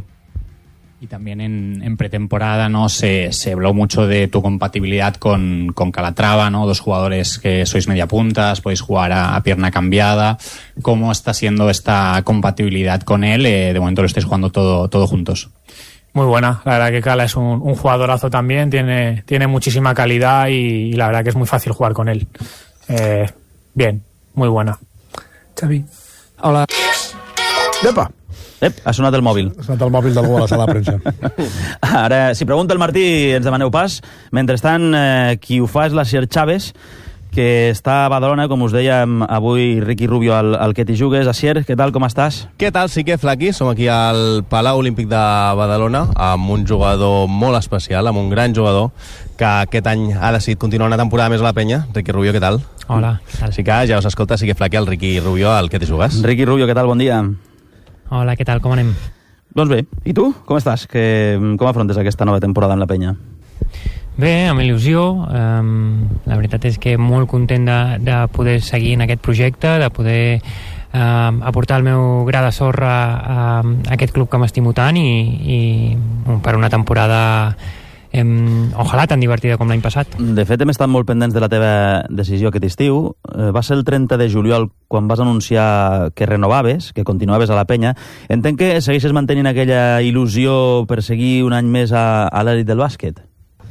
[SPEAKER 12] Y también en, en pretemporada no se, se habló mucho de tu compatibilidad con, con Calatrava, ¿no? Dos jugadores que sois media puntas, podéis jugar a, a pierna cambiada. ¿Cómo está siendo esta compatibilidad con él? Eh, de momento lo estáis jugando todo, todo juntos.
[SPEAKER 13] Muy buena, la verdad que Cala es un, un jugadorazo también, tiene, tiene muchísima calidad y, y la verdad que es muy fácil jugar con él. Eh, bien, muy buena. Xavi. Hola.
[SPEAKER 2] Epa.
[SPEAKER 3] Ep, ha sonat el mòbil.
[SPEAKER 2] Ha sonat el mòbil d'algú a la sala de premsa.
[SPEAKER 3] Ara, si pregunta el Martí, ens demaneu pas. Mentrestant, eh, qui ho fa és la Sier Chávez, que està a Badalona, com us dèiem avui, Ricky Rubio, al, al que t'hi jugues. Asier, què tal, com estàs?
[SPEAKER 15] Què tal, sí que Flaqui? Som aquí al Palau Olímpic de Badalona amb un jugador molt especial, amb un gran jugador que aquest any ha decidit continuar una temporada més a la penya. Ricky Rubio, què tal?
[SPEAKER 13] Hola, què tal?
[SPEAKER 15] Sí que ja us escolta, sí que Flaqui, el Ricky Rubio, al que t'hi jugues.
[SPEAKER 3] Ricky Rubio, què tal? Bon dia.
[SPEAKER 13] Hola, què tal? Com anem?
[SPEAKER 3] Doncs bé. I tu? Com estàs? Que, com afrontes aquesta nova temporada amb la penya?
[SPEAKER 13] Bé, amb il·lusió. Um, la veritat és que molt content de, de poder seguir en aquest projecte, de poder um, aportar el meu gra de sorra a, a aquest club que m'estimo tant i, i per una temporada um, ojalà tan divertida com l'any passat.
[SPEAKER 3] De fet, hem estat molt pendents de la teva decisió aquest estiu. Eh, va ser el trenta de juliol quan vas anunciar que renovaves, que continuaves a la penya. Entenc que segueixes mantenint aquella il·lusió per seguir un any més a, a l'elit del bàsquet.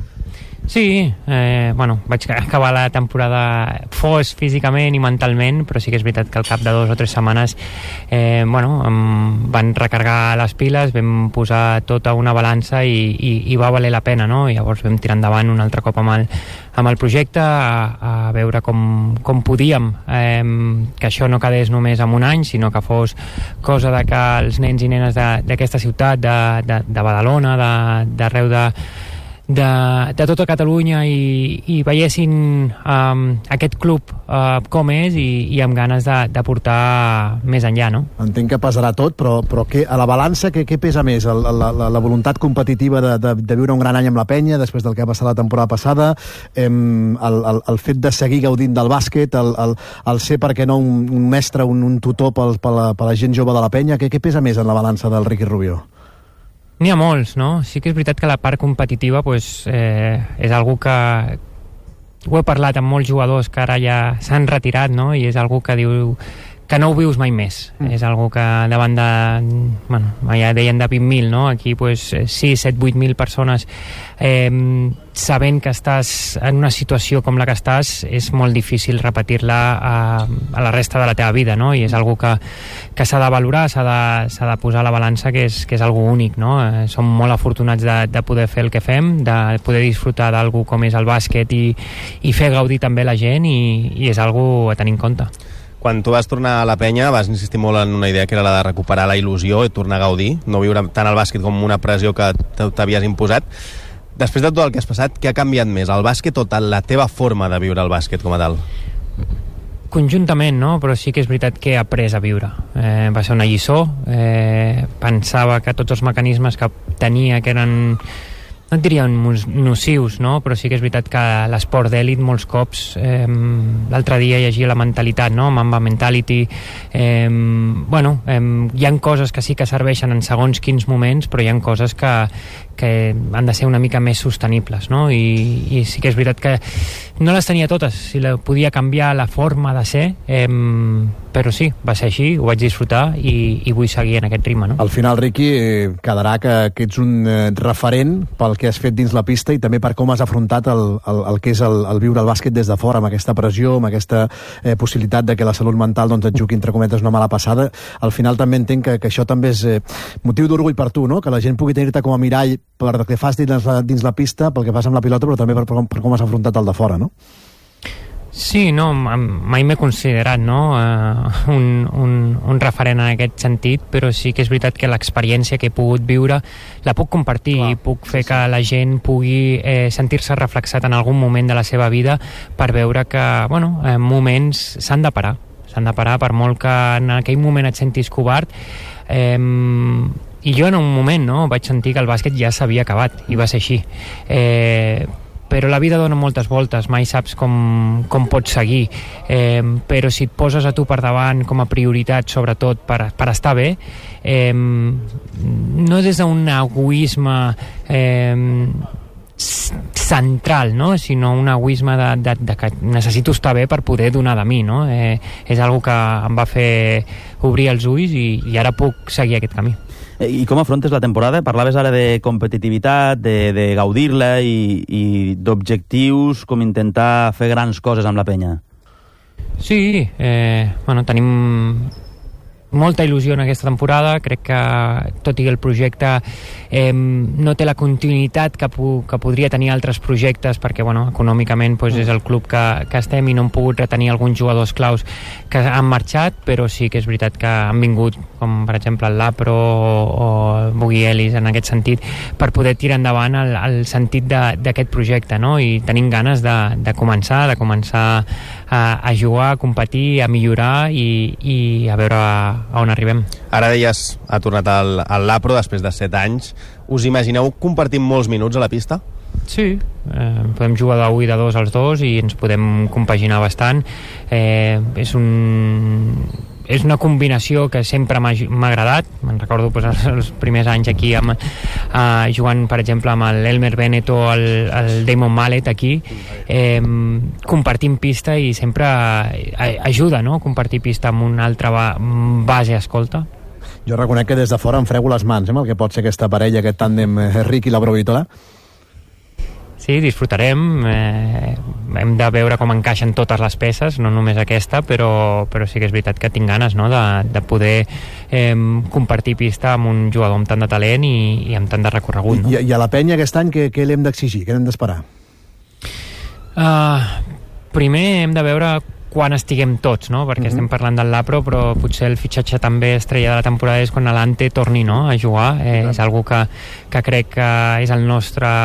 [SPEAKER 13] Sí, eh, bueno, vaig acabar la temporada fos físicament i mentalment, però sí que és veritat que al cap de dues o tres setmanes eh, bueno, em van recargar les piles, vam posar tota una balança i, i, i va valer la pena, no? I llavors vam tirar endavant un altre cop amb el, amb el projecte, a, a veure com, com podíem eh, que això no quedés només en un any, sinó que fos cosa de que els nens i nenes d'aquesta ciutat, de, de, de Badalona, d'arreu de, de De, de tota Catalunya i, i veiessin um, aquest club uh, com és i, i amb ganes de, de portar més enllà, no?
[SPEAKER 2] Entenc que pesarà tot, però, però què, a la balança què, què pesa més? El, la, la, la voluntat competitiva de, de, de viure un gran any amb la penya després del que va passar la temporada passada, em, el, el, el fet de seguir gaudint del bàsquet, el, el, el ser, per què no, un, un mestre, un, un tutor per, per, la, per la gent jove de la penya, què, què pesa més en la balança del Ricky Rubio?
[SPEAKER 13] N'hi ha molts, no? Sí que és veritat que la part competitiva pues, eh, és algo que ho he parlat amb molts jugadors que ara ja s'han retirat, no? I és algo que diu que no ho vius mai més. Mm. És algo que davant de, bueno, ja deien de vint mil, no? Aquí pues, sis, set, vuit mil persones eh, sabent que estàs en una situació com la que estàs, és molt difícil repetir-la a, a la resta de la teva vida, no? I és algo que, que s'ha de valorar, s'ha de, s'ha de posar a la balança, que és, que és algo únic, no? Eh, som molt afortunats de, de poder fer el que fem, de poder disfrutar d'algo com és el bàsquet i, i fer gaudir també la gent, i, i és algo a tenir en compte.
[SPEAKER 15] Quan tu vas tornar a la penya vas insistir molt en una idea que era la de recuperar la il·lusió i tornar a gaudir, no viure tant el bàsquet com una pressió que t'havies imposat. Després de tot el que has passat, què ha canviat més, el bàsquet o la teva forma de viure el bàsquet com a tal?
[SPEAKER 13] Conjuntament, no? Però sí que és veritat que he après a viure. Eh, va ser una lliçó, eh, pensava que tots els mecanismes que tenia, que eren, no et diria nocius, no? Però sí que és veritat que l'esport d'èlit molts cops, eh, l'altre dia llegia la mentalitat, no? Mamba mentality, eh, bueno, eh, hi ha coses que sí que serveixen en segons quins moments, però hi ha coses que, que han de ser una mica més sostenibles, no? I, i sí que és veritat que no les tenia totes, si la podia canviar la forma de ser, eh, però sí, va ser així, ho vaig disfrutar i, i vull seguir en aquest ritme, no?
[SPEAKER 2] Al final, Riqui, eh, quedarà que, que ets un eh, referent pel que has fet dins la pista i també per com has afrontat el, el, el que és el, el viure el bàsquet des de fora, amb aquesta pressió, amb aquesta eh, possibilitat de que la salut mental doncs, et jugui, entre cometes, una mala passada. Al final també entenc que, que això també és eh, motiu d'orgull per tu, no? Que la gent pugui tenir-te com a mirall per el que fas dins la, dins la pista, pel que fas amb la pilota, però també per, per, per com has afrontat el de fora, no?
[SPEAKER 13] Sí, no, mai m'he considerat, no, uh, un, un, un referent en aquest sentit, però sí que és veritat que l'experiència que he pogut viure la puc compartir i puc fer que la gent pugui eh, sentir-se reflexat en algun moment de la seva vida per veure que, bueno, en moments s'han de parar, s'han de parar per molt que en aquell moment et sentis covard. Eh, i jo en un moment, no, vaig sentir que el bàsquet ja s'havia acabat i va ser així. Eh, però la vida dona moltes voltes, mai saps com, com pots seguir, eh, però si et poses a tu per davant com a prioritat, sobretot per, per estar bé, eh, no des d'un egoisme eh, central, no? Sinó un egoisme de, de, de que necessito estar bé per poder donar de mi, no? Eh, és algo que em va fer obrir els ulls i, i ara puc seguir aquest camí.
[SPEAKER 3] I com afrontes la temporada? Parlaves ara de competitivitat, de, de gaudir-la i, i d'objectius com intentar fer grans coses amb la penya.
[SPEAKER 13] Sí, eh, bueno, tenim molta il·lusió en aquesta temporada. Crec que, tot i que el projecte eh, no té la continuïtat que, pu que podria tenir altres projectes, perquè bueno, econòmicament doncs, és el club que, que estem i no hem pogut retenir alguns jugadors claus que han marxat, però sí que és veritat que han vingut, com per exemple el Lapro o, o Boogie Ellis en aquest sentit, per poder tirar endavant el, el sentit d'aquest projecte, no? I tenim ganes de, de començar, de començar a, a jugar, a competir, a millorar i, i a veure a on arribem.
[SPEAKER 15] Ara deies, ha tornat al, al Lapro després de set anys. Us imagineu compartint molts minuts a la pista?
[SPEAKER 13] Sí, eh, podem jugar de u i de dos als dos i ens podem compaginar bastant. Eh, és un... és una combinació que sempre m'ha agradat. Me'n recordo pues, els primers anys aquí amb, uh, jugant per exemple amb l'Elmer Bennett o el, el Damon Mallet aquí, eh, compartint pista i sempre ajuda, no? Compartir pista amb una altra ba base escolta.
[SPEAKER 2] Jo reconec que des de fora em frego les mans, eh, amb el que pot ser aquesta parella, aquest tàndem eh, Riqui Lapro Vitola.
[SPEAKER 13] Sí, disfrutarem, eh, hem de veure com encaixen totes les peces, no només aquesta, però, però sí que és veritat que tinc ganes, no?, de, de poder eh, compartir pista amb un jugador amb tant de talent i, i amb tant de recorregut. No?
[SPEAKER 2] I, I a la penya aquest any què, què l'hem d'exigir? Què hem d'esperar?
[SPEAKER 13] Uh, primer hem de veure quan estiguem tots, no? Perquè uh-huh. estem parlant del Lapro, però potser el fitxatge també estrella de la temporada és quan l'Ante torni, no?, a jugar. Eh, és algo que, que crec que és el nostre...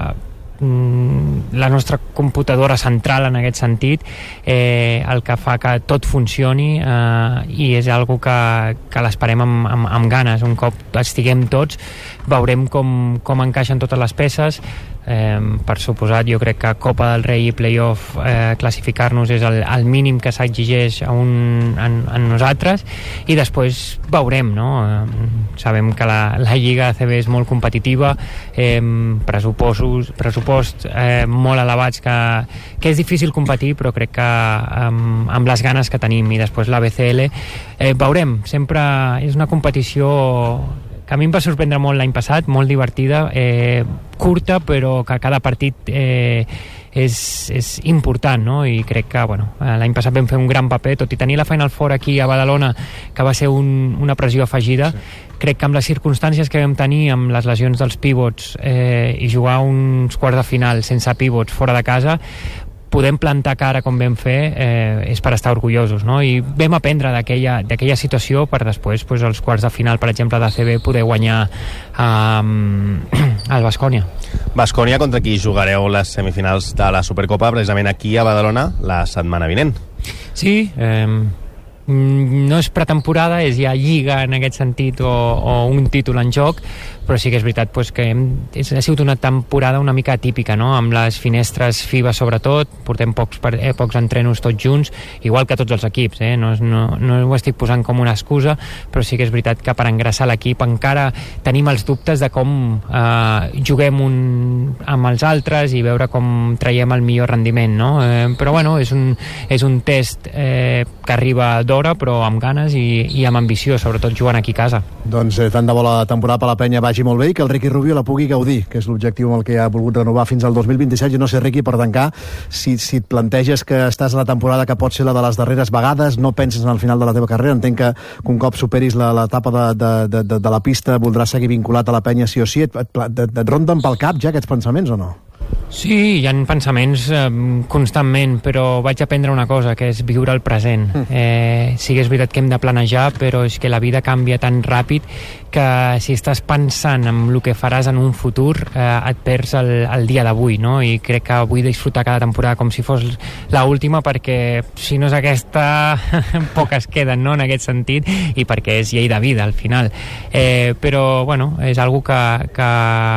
[SPEAKER 13] la nostra computadora central en aquest sentit, eh, el que fa que tot funcioni, eh, i és algo que, que l'esperem amb, amb, amb ganes. Un cop estiguem tots veurem com, com encaixen totes les peces. Eh, per suposat, jo crec que Copa del Rei i Playoff, eh, classificar-nos és el, el mínim que s'exigeix a, un, en, en nosaltres, i després veurem, no? Eh, sabem que la, la Lliga A C B és molt competitiva, eh, pressupostos, pressupost eh, molt elevats, que, que és difícil competir, però crec que amb, amb les ganes que tenim, i després la B C L, eh, veurem, sempre és una competició que a mi em va sorprendre molt l'any passat, molt divertida, eh, curta, però que cada partit eh, és, és important, no? I crec que, bueno, l'any passat vam fer un gran paper, tot i tenir la Final Four aquí a Badalona, que va ser un, una pressió afegida, sí. Crec que amb les circumstàncies que vam tenir, amb les lesions dels pivots, eh, i jugar uns quarts de final sense pivots fora de casa, podem plantar cara com vam fer, eh, és per estar orgullosos, no? I vam aprendre d'aquella d'aquella situació per després, pues, els quarts de final, per exemple, d'A C B, poder guanyar um, al Baskonia.
[SPEAKER 15] Baskonia, contra qui jugareu les semifinals de la Supercopa, precisament aquí a Badalona, la setmana vinent.
[SPEAKER 13] Sí, eh, no és pretemporada, és ja lliga en aquest sentit, o, o un títol en joc, però sí que és veritat, pues, que hem, és, ha sigut una temporada una mica atípica, no? Amb les finestres FIBA sobretot, portem pocs, eh, pocs entrenos tots junts, igual que tots els equips, eh? no, no, no ho estic posant com una excusa, però sí que és veritat que per engreixar l'equip encara tenim els dubtes de com eh, juguem un amb els altres i veure com traiem el millor rendiment, no? Eh, però bueno, és un, és un test eh, que arriba d'hora, però amb ganes i, i amb ambició, sobretot jugant aquí a casa.
[SPEAKER 2] Doncs eh, tant de bo la temporada per la penya vagi molt bé i que el Ricky Rubio la pugui gaudir, que és l'objectiu amb el que ha volgut renovar fins al dos mil vint-i-set. Jo no sé, Ricky, per tancar, si, si et planteges que estàs a la temporada que pot ser la de les darreres vegades, no penses en el final de la teva carrera, entenc que, que un cop superis l'etapa de, de, de, de, de la pista voldràs seguir vinculat a la penya sí o sí. Et, et, et, et ronden pel cap ja aquests pensaments o no?
[SPEAKER 13] Sí, hi ha pensaments eh, constantment, però vaig aprendre una cosa, que és viure el present. Eh, sí que és veritat que hem de planejar, però és que la vida canvia tan ràpid que si estàs pensant en el que faràs en un futur, eh, et perds el, el dia d'avui, no? I crec que vull disfrutar cada temporada com si fos l'última, perquè si no és aquesta, poques queden, no?, en aquest sentit, i perquè és llei de vida, al final. Eh, però, bueno, és algo que, que